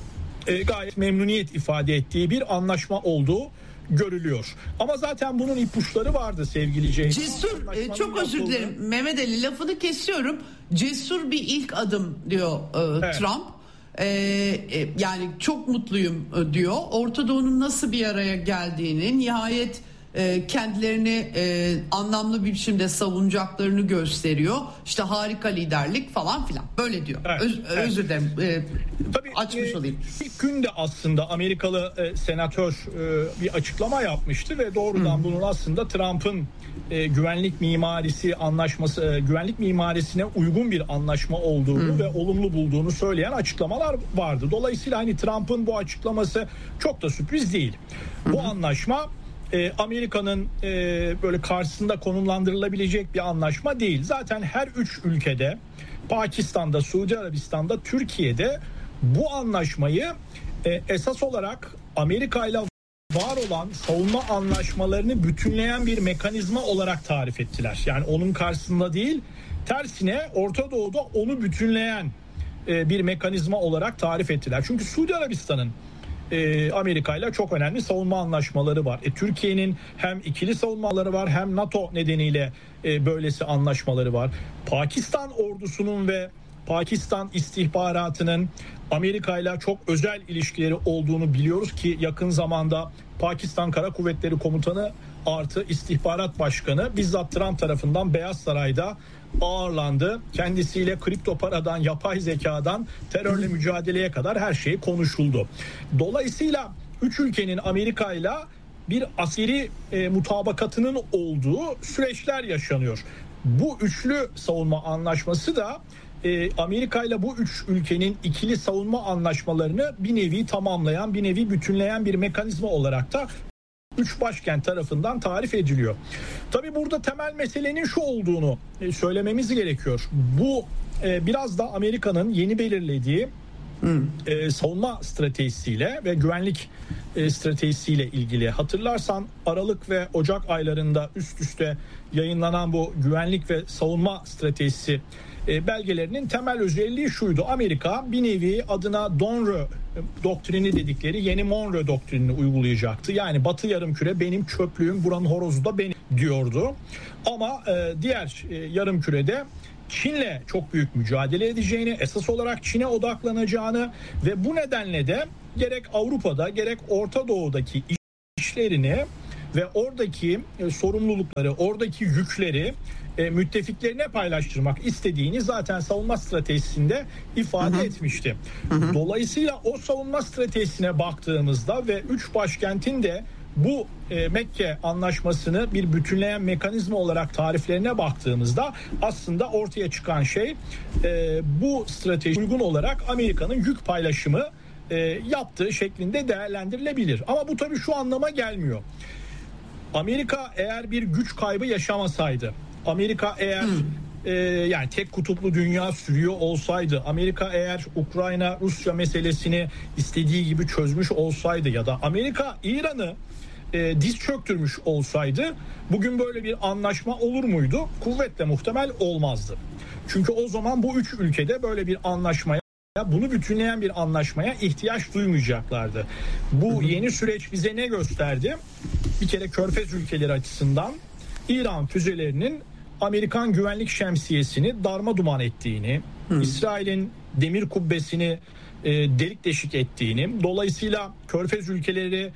e, gayet memnuniyet ifade ettiği bir anlaşma olduğu görülüyor. Ama zaten bunun ipuçları vardı sevgili Ceyda. Cesur, e, çok özür yapıldı. dilerim Mehmet Ali, lafını kesiyorum. Cesur bir ilk adım diyor e, evet. Trump. Ee, e, yani çok mutluyum diyor. Orta Doğu'nun nasıl bir araya geldiğini, nihayet e, kendilerini e, anlamlı bir biçimde savunacaklarını gösteriyor. İşte harika liderlik falan filan. Böyle diyor. Evet, Öz, evet. Özür dilerim. E, Tabii, açmış e, olayım. İlk günde aslında Amerikalı e, senatör e, bir açıklama yapmıştı ve doğrudan hmm. bunun aslında Trump'ın e, güvenlik mimarisi anlaşması, e, güvenlik mimarisine uygun bir anlaşma olduğunu hmm. ve olumlu bulduğunu söyleyen açıklamalar vardı. Dolayısıyla hani Trump'ın bu açıklaması çok da sürpriz değil. Hmm. Bu anlaşma e, Amerika'nın e, böyle karşısında konumlandırılabilecek bir anlaşma değil. Zaten her üç ülkede, Pakistan'da, Suudi Arabistan'da, Türkiye'de bu anlaşmayı e, esas olarak Amerika ile var olan savunma anlaşmalarını bütünleyen bir mekanizma olarak tarif ettiler. Yani onun karşısında değil, tersine Orta Doğu'da onu bütünleyen e, bir mekanizma olarak tarif ettiler. Çünkü Suudi Arabistan'ın e, Amerika ile çok önemli savunma anlaşmaları var. E, Türkiye'nin hem ikili savunmaları var hem NATO nedeniyle e, böylesi anlaşmaları var. Pakistan ordusunun ve Pakistan istihbaratının Amerika ile çok özel ilişkileri olduğunu biliyoruz ki yakın zamanda Pakistan Kara Kuvvetleri Komutanı artı istihbarat başkanı bizzat Trump tarafından Beyaz Saray'da ağırlandı. Kendisiyle kripto paradan, yapay zekadan, terörle mücadeleye kadar her şey konuşuldu. Dolayısıyla üç ülkenin Amerika ile bir askeri e, mutabakatının olduğu süreçler yaşanıyor. Bu üçlü savunma anlaşması da Amerika ile bu üç ülkenin ikili savunma anlaşmalarını bir nevi tamamlayan, bir nevi bütünleyen bir mekanizma olarak da üç başkent tarafından tarif ediliyor. Tabii burada temel meselenin şu olduğunu söylememiz gerekiyor. Bu biraz da Amerika'nın yeni belirlediği hmm. savunma stratejisiyle ve güvenlik e, stratejisiyle ilgili. Hatırlarsan Aralık ve Ocak aylarında üst üste yayınlanan bu güvenlik ve savunma stratejisi e, belgelerinin temel özelliği şuydu: Amerika bir nevi adına Monroe doktrini dedikleri yeni Monroe doktrinini uygulayacaktı. Yani Batı Yarımküre benim çöplüğüm, buranın horozu da benim diyordu. Ama e, diğer e, yarımkürede Çin'le çok büyük mücadele edeceğini, esas olarak Çin'e odaklanacağını ve bu nedenle de gerek Avrupa'da gerek Orta Doğu'daki işlerini ve oradaki e, sorumlulukları, oradaki yükleri e, müttefiklerine paylaştırmak istediğini zaten savunma stratejisinde ifade hı hı. etmişti. Hı hı. Dolayısıyla o savunma stratejisine baktığımızda ve üç başkentin de bu e, Mekke anlaşmasını bir bütünleyen mekanizma olarak tariflerine baktığımızda aslında ortaya çıkan şey e, bu strateji uygun olarak Amerika'nın yük paylaşımı e, yaptığı şeklinde değerlendirilebilir. Ama bu tabii şu anlama gelmiyor. Amerika eğer bir güç kaybı yaşamasaydı, Amerika eğer hmm. e, yani tek kutuplu dünya sürüyor olsaydı, Amerika eğer Ukrayna-Rusya meselesini istediği gibi çözmüş olsaydı ya da Amerika İran'ı e, diz çöktürmüş olsaydı bugün böyle bir anlaşma olur muydu? Kuvvetle muhtemel olmazdı. Çünkü o zaman bu üç ülkede böyle bir anlaşmaya, bunu bütünleyen bir anlaşmaya ihtiyaç duymayacaklardı. Bu yeni süreç bize ne gösterdi? Bir kere Körfez ülkeleri açısından İran füzelerinin Amerikan güvenlik şemsiyesini darmaduman ettiğini, hmm. İsrail'in demir kubbesini e, delik deşik ettiğini, dolayısıyla Körfez ülkeleri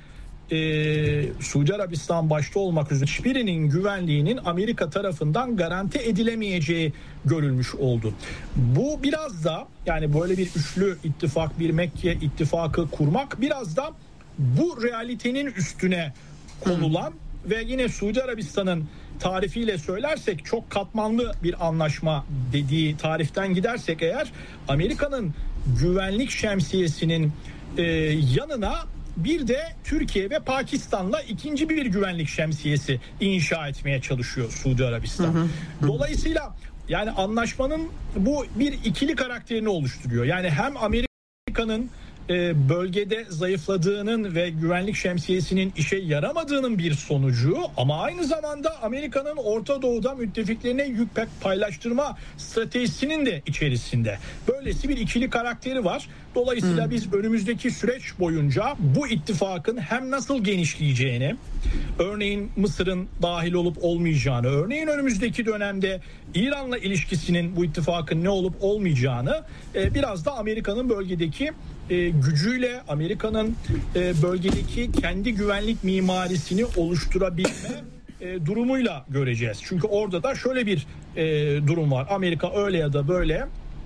e, Suudi Arabistan başta olmak üzere hiçbirinin güvenliğinin Amerika tarafından garanti edilemeyeceği görülmüş oldu. Bu biraz da, yani böyle bir üçlü ittifak, bir Mekke ittifakı kurmak biraz da bu realitenin üstüne konulan hmm. ve yine Suudi Arabistan'ın tarifiyle söylersek çok katmanlı bir anlaşma dediği tariften gidersek eğer, Amerika'nın güvenlik şemsiyesinin e, yanına bir de Türkiye ve Pakistan'la ikinci bir güvenlik şemsiyesi inşa etmeye çalışıyor Suudi Arabistan. Hı hı. Dolayısıyla yani anlaşmanın bu bir ikili karakterini oluşturuyor. Yani hem Amerika'nın bölgede zayıfladığının ve güvenlik şemsiyesinin işe yaramadığının bir sonucu, ama aynı zamanda Amerika'nın Orta Doğu'da müttefiklerine yük paylaştırma stratejisinin de içerisinde. Böylesi bir ikili karakteri var. Dolayısıyla hmm. biz önümüzdeki süreç boyunca bu ittifakın hem nasıl genişleyeceğini, örneğin Mısır'ın dahil olup olmayacağını, örneğin önümüzdeki dönemde İran'la ilişkisinin, bu ittifakın ne olup olmayacağını, biraz da Amerika'nın bölgedeki E, gücüyle, Amerika'nın e, bölgedeki kendi güvenlik mimarisini oluşturabilme e, durumuyla göreceğiz. Çünkü orada da şöyle bir e, durum var. Amerika öyle ya da böyle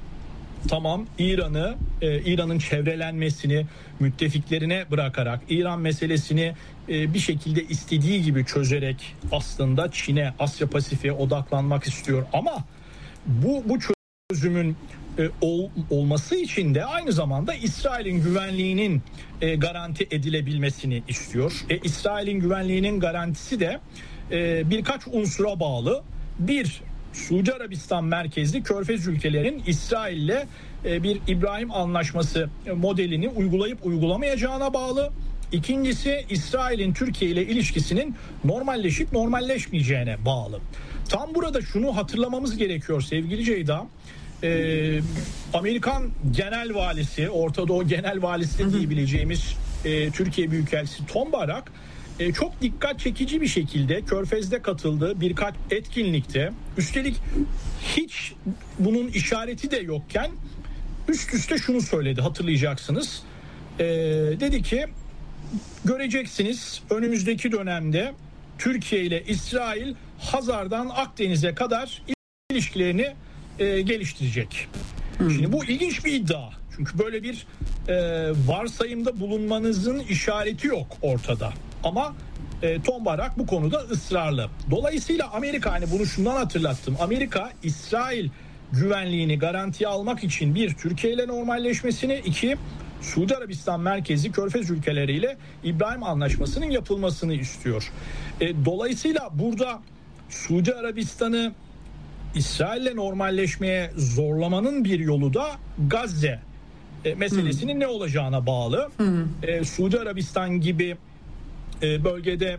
tamam İran'ı, e, İran'ın çevrelenmesini müttefiklerine bırakarak, İran meselesini e, bir şekilde istediği gibi çözerek aslında Çin'e, Asya Pasifik'e odaklanmak istiyor. Ama bu bu çözümün E, ol, olması için de aynı zamanda İsrail'in güvenliğinin e, garanti edilebilmesini istiyor. E, İsrail'in güvenliğinin garantisi de e, birkaç unsura bağlı. Bir, Suudi Arabistan merkezli Körfez ülkelerin İsrail'le e, bir İbrahim Anlaşması modelini uygulayıp uygulamayacağına bağlı. İkincisi, İsrail'in Türkiye ile ilişkisinin normalleşip normalleşmeyeceğine bağlı. Tam burada şunu hatırlamamız gerekiyor sevgili Ceyda. Ee, Amerikan Genel Valisi, Orta Doğu Genel Valisi diyebileceğimiz e, Türkiye Büyükelçisi Tom Barak e, çok dikkat çekici bir şekilde Körfez'de katıldığı birkaç etkinlikte, üstelik hiç bunun işareti de yokken üst üste şunu söyledi, hatırlayacaksınız. E, dedi ki, göreceksiniz önümüzdeki dönemde Türkiye ile İsrail Hazar'dan Akdeniz'e kadar ilişkilerini E, geliştirecek. Hmm. Şimdi bu ilginç bir iddia. Çünkü böyle bir e, varsayımda bulunmanızın işareti yok ortada. Ama e, Tom Barak bu konuda ısrarlı. Dolayısıyla Amerika, hani bunu şundan hatırlattım. Amerika, İsrail güvenliğini garantiye almak için bir, Türkiye ile normalleşmesini, iki, Suudi Arabistan merkezi Körfez ülkeleriyle İbrahim Anlaşması'nın yapılmasını istiyor. E, dolayısıyla burada Suudi Arabistan'ı İsrail'le normalleşmeye zorlamanın bir yolu da Gazze e, meselesinin hmm. ne olacağına bağlı. Hmm. E, Suudi Arabistan gibi e, bölgede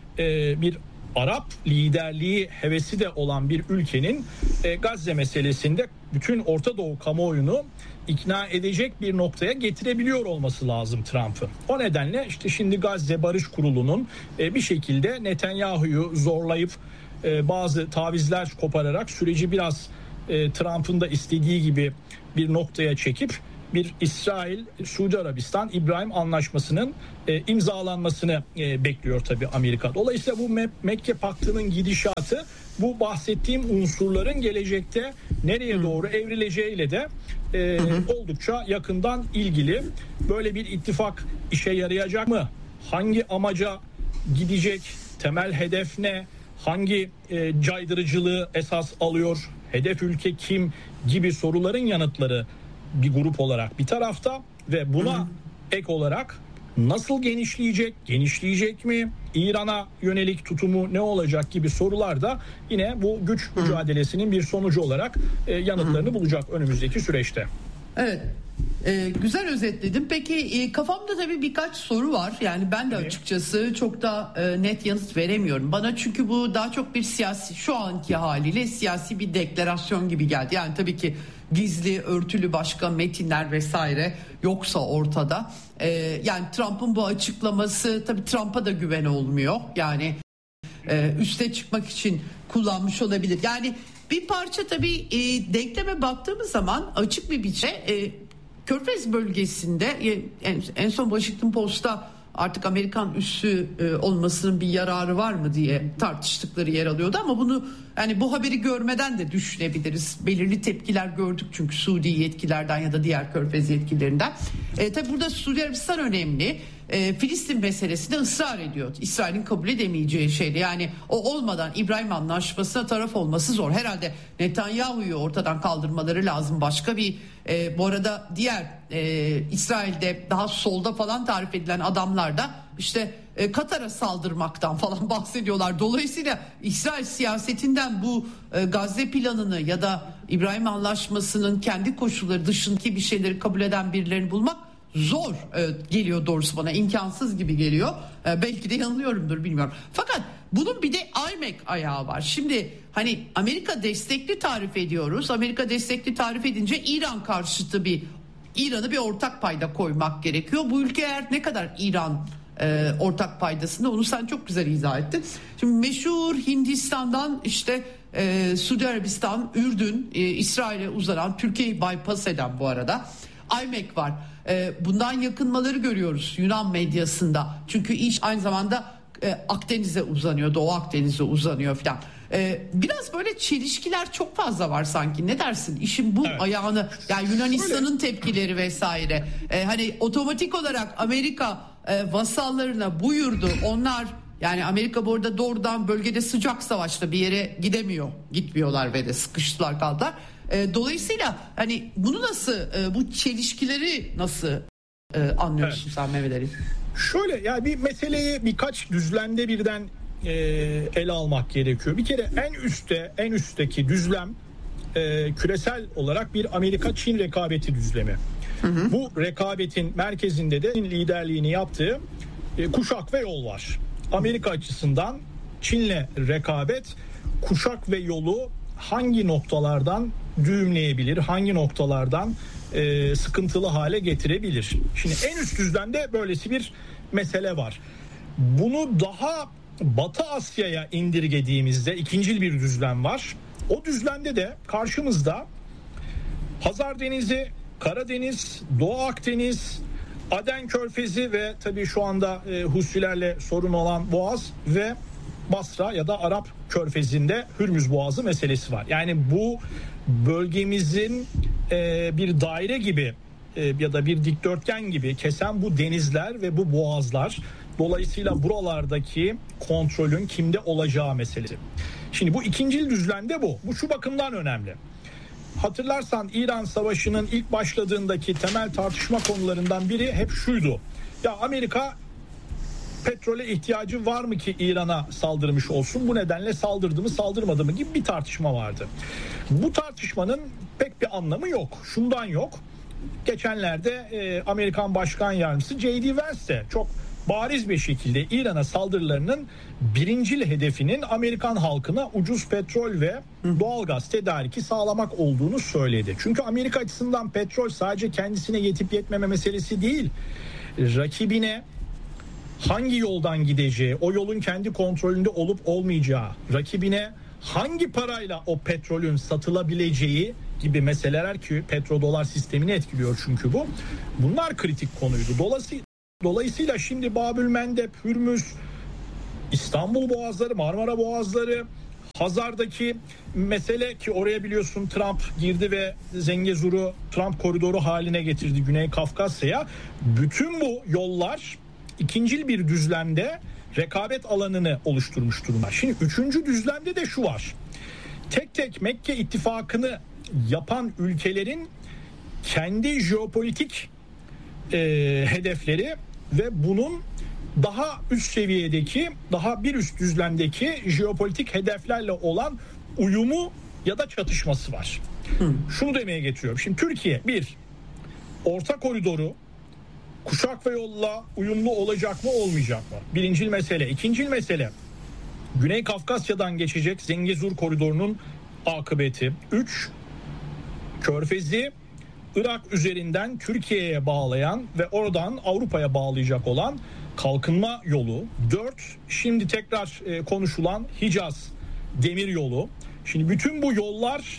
e, bir Arap liderliği hevesi de olan bir ülkenin e, Gazze meselesinde bütün Orta Doğu kamuoyunu ikna edecek bir noktaya getirebiliyor olması lazım Trump'ı. O nedenle işte şimdi Gazze Barış Kurulu'nun e, bir şekilde Netanyahu'yu zorlayıp e, bazı tavizler kopararak süreci biraz e, Trump'ın da istediği gibi bir noktaya çekip bir İsrail-Suudi Arabistan İbrahim Anlaşması'nın e, imzalanmasını e, bekliyor tabii Amerika. Dolayısıyla bu Me- Mekke Paktı'nın gidişatı bu bahsettiğim unsurların gelecekte nereye doğru evrileceğiyle de e, oldukça yakından ilgili. Böyle bir ittifak işe yarayacak mı? Hangi amaca gidecek? Temel hedef ne? Hangi e, caydırıcılığı esas alıyor? Hedef ülke kim? Gibi soruların yanıtları bir grup olarak bir tarafta ve buna hı. ek olarak nasıl genişleyecek, genişleyecek mi, İran'a yönelik tutumu ne olacak gibi sorular da yine bu güç hı. mücadelesinin bir sonucu olarak e, yanıtlarını hı. bulacak önümüzdeki süreçte. Evet. Ee, güzel özetledim. Peki e, kafamda tabii birkaç soru var. Yani ben de açıkçası çok da e, net yanıt veremiyorum. Bana çünkü bu daha çok bir siyasi, şu anki haliyle siyasi bir deklarasyon gibi geldi. Yani tabii ki gizli, örtülü başka metinler vesaire yoksa ortada. Ee, yani Trump'ın bu açıklaması tabii Trump'a da güven olmuyor. Yani e, üste çıkmak için kullanmış olabilir. Yani bir parça tabii e, denkleme baktığımız zaman açık bir biçimde e, Körfez bölgesinde e, en, en son Washington Post'ta artık Amerikan üssü e, olmasının bir yararı var mı diye tartıştıkları yer alıyordu ama bunu yani bu haberi görmeden de düşünebiliriz. Belirli tepkiler gördük çünkü Suudi yetkilerden ya da diğer Körfez yetkililerinden. E, tabii burada Suudi Arabistan önemli. E, Filistin meselesinde ısrar ediyor. İsrail'in kabul edemeyeceği şeydi. Yani o olmadan İbrahim Anlaşması'na taraf olması zor. Herhalde Netanyahu'yu ortadan kaldırmaları lazım. Başka bir e, bu arada diğer e, İsrail'de daha solda falan tarif edilen adamlar da işte e, Katar'a saldırmaktan falan bahsediyorlar. Dolayısıyla İsrail siyasetinden bu e, Gazze planını ya da İbrahim Anlaşması'nın kendi koşulları dışındaki bir şeyleri kabul eden birilerini bulmak zor e, geliyor doğrusu bana, imkansız gibi geliyor. E, belki de yanılıyorumdur, bilmiyorum. Fakat bunun bir de I M E C ayağı var. Şimdi hani Amerika destekli tarif ediyoruz. Amerika destekli tarif edince İran karşıtı bir İran'ı bir ortak payda koymak gerekiyor. Bu ülke eğer ne kadar İran e, ortak paydasında, onu sen çok güzel izah ettin. Şimdi meşhur Hindistan'dan işte e, Suudi Arabistan, Ürdün, e, İsrail'e uzanan, Türkiye'yi bypass eden bu arada I M E C var. Bundan yakınmaları görüyoruz Yunan medyasında. Çünkü iş aynı zamanda Akdeniz'e uzanıyor, Doğu Akdeniz'e uzanıyor filan. Biraz böyle çelişkiler çok fazla var sanki. Ne dersin? İşin bu evet. ayağını, yani Yunanistan'ın tepkileri vesaire. Hani otomatik olarak Amerika vasallarına buyurdu. Onlar, yani Amerika bu arada doğrudan bölgede sıcak savaşta bir yere gidemiyor. Gitmiyorlar ve de sıkıştılar kaldılar. Dolayısıyla hani bunu nasıl, bu çelişkileri nasıl anlıyorsun evet. sen Mehmet Ali? Şöyle, yani bir meseleyi birkaç düzlemde birden e, ele almak gerekiyor. Bir kere en üstte, en üstteki düzlem e, küresel olarak bir Amerika-Çin rekabeti düzlemi. Hı hı. Bu rekabetin merkezinde de liderliğini yaptığı e, kuşak ve yol var. Amerika açısından Çin'le rekabet, kuşak ve yolu hangi noktalardan düğümleyebilir, hangi noktalardan e, sıkıntılı hale getirebilir. Şimdi en üst düzlemde böylesi bir mesele var. Bunu daha Batı Asya'ya indirgediğimizde ikincil bir düzlem var. O düzlemde de karşımızda Hazar Denizi, Karadeniz, Doğu Akdeniz, Aden Körfezi ve tabii şu anda e, Husilerle sorun olan Boğaz ve Basra ya da Arap Körfezi'nde Hürmüz Boğazı meselesi var. Yani bu bölgemizin e, bir daire gibi e, ya da bir dikdörtgen gibi kesen bu denizler ve bu boğazlar, dolayısıyla buralardaki kontrolün kimde olacağı meselesi. Şimdi bu ikincil düzlemde bu. Bu şu bakımdan önemli. Hatırlarsan İran Savaşı'nın ilk başladığındaki temel tartışma konularından biri hep şuydu. Ya Amerika petrole ihtiyacı var mı ki İran'a saldırmış olsun? Bu nedenle saldırdı mı, saldırmadı mı gibi bir tartışma vardı. Bu tartışmanın pek bir anlamı yok. Şundan yok. geçenlerde e, Amerikan Başkan Yardımcısı J D Vance de çok bariz bir şekilde İran'a saldırılarının birincil hedefinin Amerikan halkına ucuz petrol ve doğalgaz tedariki sağlamak olduğunu söyledi. Çünkü Amerika açısından petrol sadece kendisine yetip yetmeme meselesi değil. Rakibine hangi yoldan gideceği, o yolun kendi kontrolünde olup olmayacağı, rakibine hangi parayla o petrolün satılabileceği gibi meseleler ki petrodolar sistemini etkiliyor çünkü bu. Bunlar kritik konuydu. Dolayısıyla Dolayısıyla şimdi Babülmendeb, Hürmüz, İstanbul Boğazları, Marmara Boğazları, Hazar'daki mesele ki oraya biliyorsun Trump girdi ve Zengezur'u Trump koridoru haline getirdi Güney Kafkasya'ya. Bütün bu yollar ikincil bir düzlemde rekabet alanını oluşturmuş durumda. Şimdi üçüncü düzlemde de şu var. Tek tek Mekke ittifakını yapan ülkelerin kendi jeopolitik e, hedefleri ve bunun daha üst seviyedeki, daha bir üst düzlemdeki jeopolitik hedeflerle olan uyumu ya da çatışması var. Hı. Şunu demeye getiriyorum. Şimdi Türkiye bir, orta koridoru kuşak ve yolla uyumlu olacak mı olmayacak mı? Birincil mesele. İkincil mesele Güney Kafkasya'dan geçecek Zengezur koridorunun akıbeti. Üç, Körfez'i Irak üzerinden Türkiye'ye bağlayan ve oradan Avrupa'ya bağlayacak olan kalkınma yolu. Dört, şimdi tekrar e, konuşulan Hicaz demir yolu. Şimdi bütün bu yollar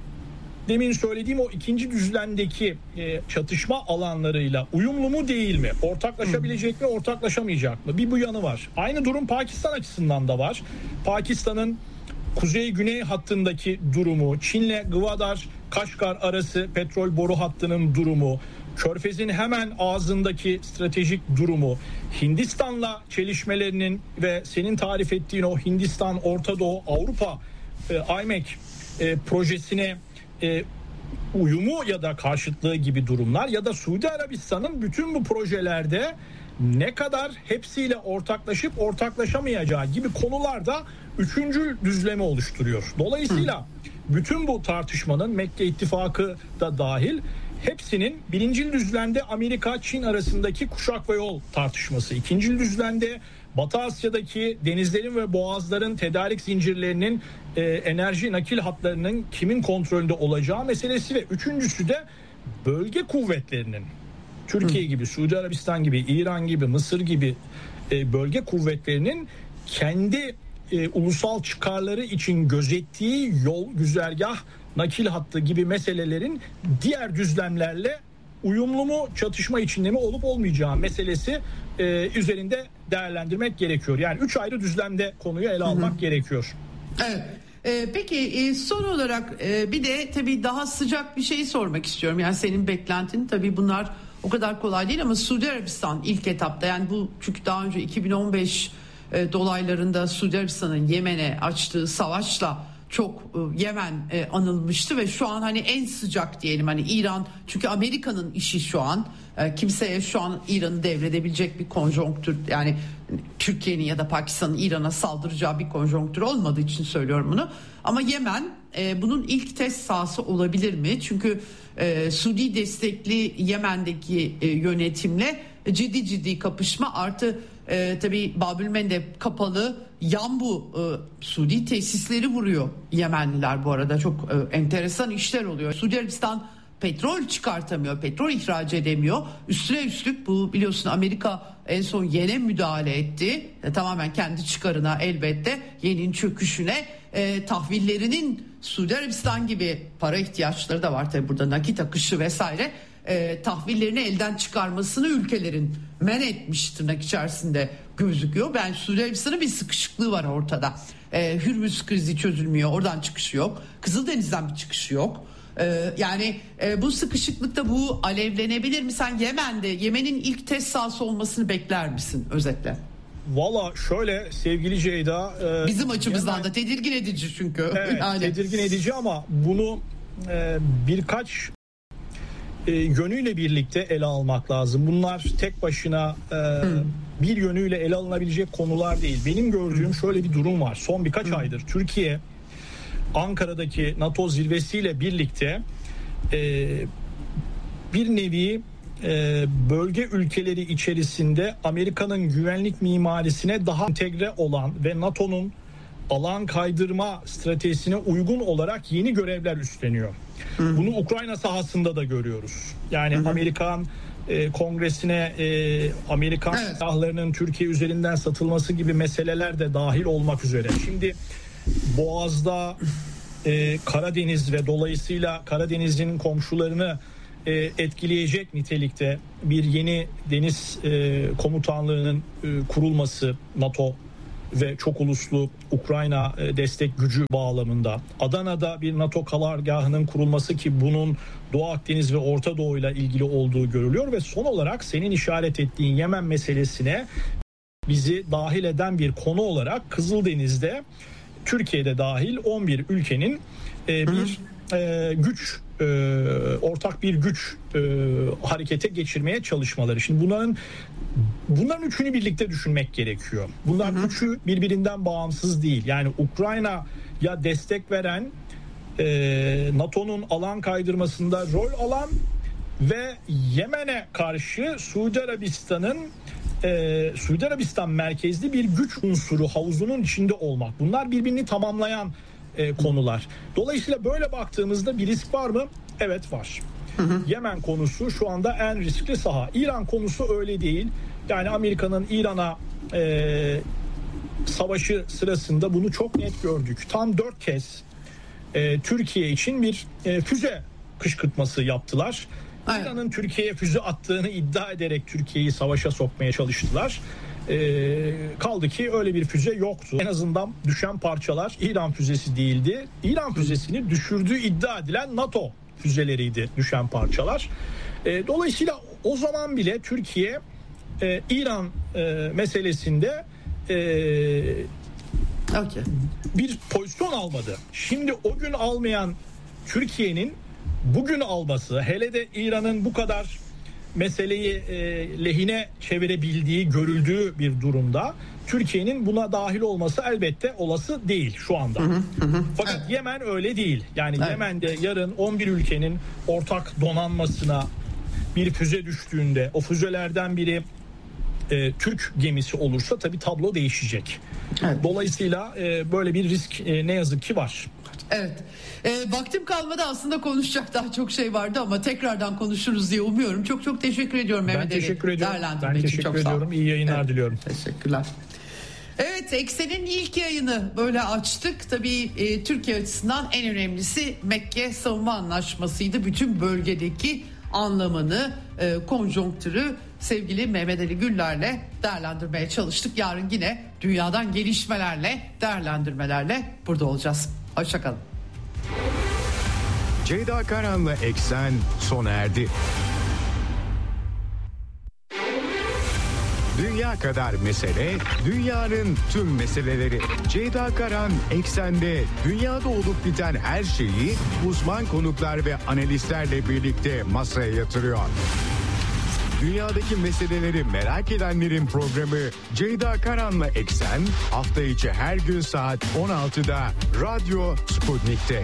demin söylediğim o ikinci düzlemdeki e, çatışma alanlarıyla uyumlu mu değil mi? Ortaklaşabilecek mi, ortaklaşamayacak mı? Bir bu yanı var. Aynı durum Pakistan açısından da var. Pakistan'ın kuzey-güney hattındaki durumu, Çin'le Gwadar Kaşgar arası petrol boru hattının durumu, Körfez'in hemen ağzındaki stratejik durumu, Hindistan'la çelişmelerinin ve senin tarif ettiğin o Hindistan, Orta Doğu, Avrupa e, I M E C e, projesine e, uyumu ya da karşıtlığı gibi durumlar ya da Suudi Arabistan'ın bütün bu projelerde ne kadar hepsiyle ortaklaşıp ortaklaşamayacağı gibi konularda üçüncü düzlemi oluşturuyor. Dolayısıyla bütün bu tartışmanın Mekke ittifakı da dahil hepsinin birincil düzlemde Amerika-Çin arasındaki kuşak ve yol tartışması, ikincil düzlemde Batı Asya'daki denizlerin ve boğazların tedarik zincirlerinin e, enerji nakil hatlarının kimin kontrolünde olacağı meselesi ve üçüncüsü de bölge kuvvetlerinin Türkiye gibi, Suudi Arabistan gibi, İran gibi, Mısır gibi e, bölge kuvvetlerinin kendi e, ulusal çıkarları için gözettiği yol, güzergah, nakil hattı gibi meselelerin diğer düzlemlerle uyumlu mu, çatışma içinde mi olup olmayacağı meselesi e, üzerinde değerlendirmek gerekiyor. Yani üç ayrı düzlemde konuyu ele almak hı hı. gerekiyor. Evet. Ee, peki e, son olarak e, bir de tabii daha sıcak bir şey sormak istiyorum. Yani senin beklentin tabii bunlar o kadar kolay değil ama Suudi Arabistan ilk etapta, yani bu çünkü daha önce iki bin on beş e, dolaylarında Suudi Arabistan'ın Yemen'e açtığı savaşla çok e, Yemen e, anılmıştı ve şu an hani en sıcak diyelim hani İran, çünkü Amerika'nın işi şu an e, kimseye şu an İran'ı devredebilecek bir konjonktür, yani Türkiye'nin ya da Pakistan'ın İran'a saldıracağı bir konjonktür olmadığı için söylüyorum bunu. Ama Yemen e, bunun ilk test sahası olabilir mi? Çünkü e, Suudi destekli Yemen'deki e, yönetimle ciddi ciddi kapışma artı e, tabii Babülmendeb kapalı, Yanbu e, Suudi tesisleri vuruyor Yemenliler bu arada, çok e, enteresan işler oluyor. Suudi Arabistan petrol çıkartamıyor, petrol ihraç edemiyor. Üstüne üstlük bu biliyorsun Amerika en son Yen'e müdahale etti. E, tamamen kendi çıkarına elbette, Yen'in çöküşüne, e, tahvillerinin Suudi Arabistan gibi para ihtiyaçları da var tabii burada, nakit akışı vesaire. E, tahvillerini elden çıkarmasını ülkelerin men etmiş tırnak içerisinde gözüküyor. Ben Suudi Arabistan'ın bir sıkışıklığı var ortada. E, Hürmüz krizi çözülmüyor, oradan çıkışı yok. Kızıldeniz'den bir çıkışı yok. E, yani e, bu sıkışıklıkta bu alevlenebilir mi? Sen Yemen'de, Yemen'in ilk test sahası olmasını bekler misin özetle? Valla şöyle sevgili Ceyda. E, Bizim açımızdan Yemen, da tedirgin edici çünkü. Evet, yani tedirgin edici ama bunu e, birkaç E, yönüyle birlikte ele almak lazım. Bunlar tek başına e, bir yönüyle ele alınabilecek konular değil. Benim gördüğüm şöyle bir durum var. Son birkaç Hı. aydır Türkiye Ankara'daki NATO zirvesiyle birlikte e, bir nevi e, bölge ülkeleri içerisinde Amerika'nın güvenlik mimarisine daha entegre olan ve NATO'nun alan kaydırma stratejisine uygun olarak yeni görevler üstleniyor. Hı. Bunu Ukrayna sahasında da görüyoruz. Yani hı hı. Amerikan e, Kongresine e, Amerikan evet. silahlarının Türkiye üzerinden satılması gibi meseleler de dahil olmak üzere. Şimdi Boğaz'da e, Karadeniz ve dolayısıyla Karadeniz'in komşularını e, etkileyecek nitelikte bir yeni deniz e, komutanlığının e, kurulması NATO ve çok uluslu Ukrayna destek gücü bağlamında, Adana'da bir NATO karargahının kurulması ki bunun Doğu Akdeniz ve Orta Doğu ile ilgili olduğu görülüyor ve son olarak senin işaret ettiğin Yemen meselesine bizi dahil eden bir konu olarak Kızıldeniz'de Türkiye'de dahil on bir ülkenin e, bir e, güç e, ortak bir güç e, harekete geçirmeye çalışmaları. Şimdi bunların bunların üçünü birlikte düşünmek gerekiyor. Bunlar hı hı. üçü birbirinden bağımsız değil. Yani Ukrayna'ya destek veren e, NATO'nun alan kaydırmasında rol alan ve Yemen'e karşı Suudi Arabistan'ın e, Suudi Arabistan merkezli bir güç unsuru havuzunun içinde olmak. Bunlar birbirini tamamlayan e, konular. Dolayısıyla böyle baktığımızda bir risk var mı? Evet var. Hı hı. Yemen konusu şu anda en riskli saha. İran konusu öyle değil. Yani Amerika'nın İran'a e, savaşı sırasında bunu çok net gördük. Tam dört kez e, Türkiye için bir e, füze kışkırtması yaptılar. Aynen. İran'ın Türkiye'ye füze attığını iddia ederek Türkiye'yi savaşa sokmaya çalıştılar. E, kaldı ki öyle bir füze yoktu. En azından düşen parçalar İran füzesi değildi. İran füzesini düşürdüğü iddia edilen NATO füzeleriydi düşen parçalar. E, dolayısıyla o zaman bile Türkiye e, İran e, meselesinde e, okay. bir pozisyon almadı. Şimdi o gün almayan Türkiye'nin bugün alması, hele de İran'ın bu kadar meseleyi e, lehine çevirebildiği, görüldüğü bir durumda Türkiye'nin buna dahil olması elbette olası değil şu anda. Hı hı, hı. Fakat evet. Yemen öyle değil. Yani evet. Yemen'de yarın on bir ülkenin ortak donanmasına bir füze düştüğünde o füzelerden biri e, Türk gemisi olursa tabii tablo değişecek. Evet. Dolayısıyla e, böyle bir risk e, ne yazık ki var. Evet. E, vaktim kalmadı, aslında konuşacak daha çok şey vardı ama tekrardan konuşuruz diye umuyorum. Çok çok teşekkür ediyorum Mehmet Ali. Ben teşekkür ediyorum. Ben teşekkür çok ediyorum. İyi yayınlar evet. diliyorum. Teşekkürler. Evet, Eksen'in ilk yayını böyle açtık. Tabii e, Türkiye açısından en önemlisi Mekke Savunma Anlaşması'ydı. Bütün bölgedeki anlamını, e, konjonktürü sevgili Mehmet Ali Güller'le değerlendirmeye çalıştık. Yarın yine dünyadan gelişmelerle, değerlendirmelerle burada olacağız. Hoşçakalın. Ceyda Karan'la Eksen sona erdi. Dünya kadar mesele, dünyanın tüm meseleleri. Ceyda Karan Eksen'de dünyada olup biten her şeyi uzman konuklar ve analistlerle birlikte masaya yatırıyor. Dünyadaki meseleleri merak edenlerin programı Ceyda Karan'la Eksen hafta içi her gün saat on altıda Radyo Sputnik'te.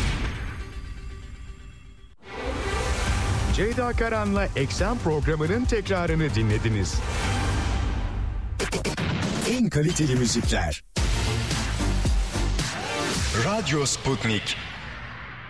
Ceyda Karan'la Eksen programının tekrarını dinlediniz. En kaliteli müzikler. Radyo Sputnik.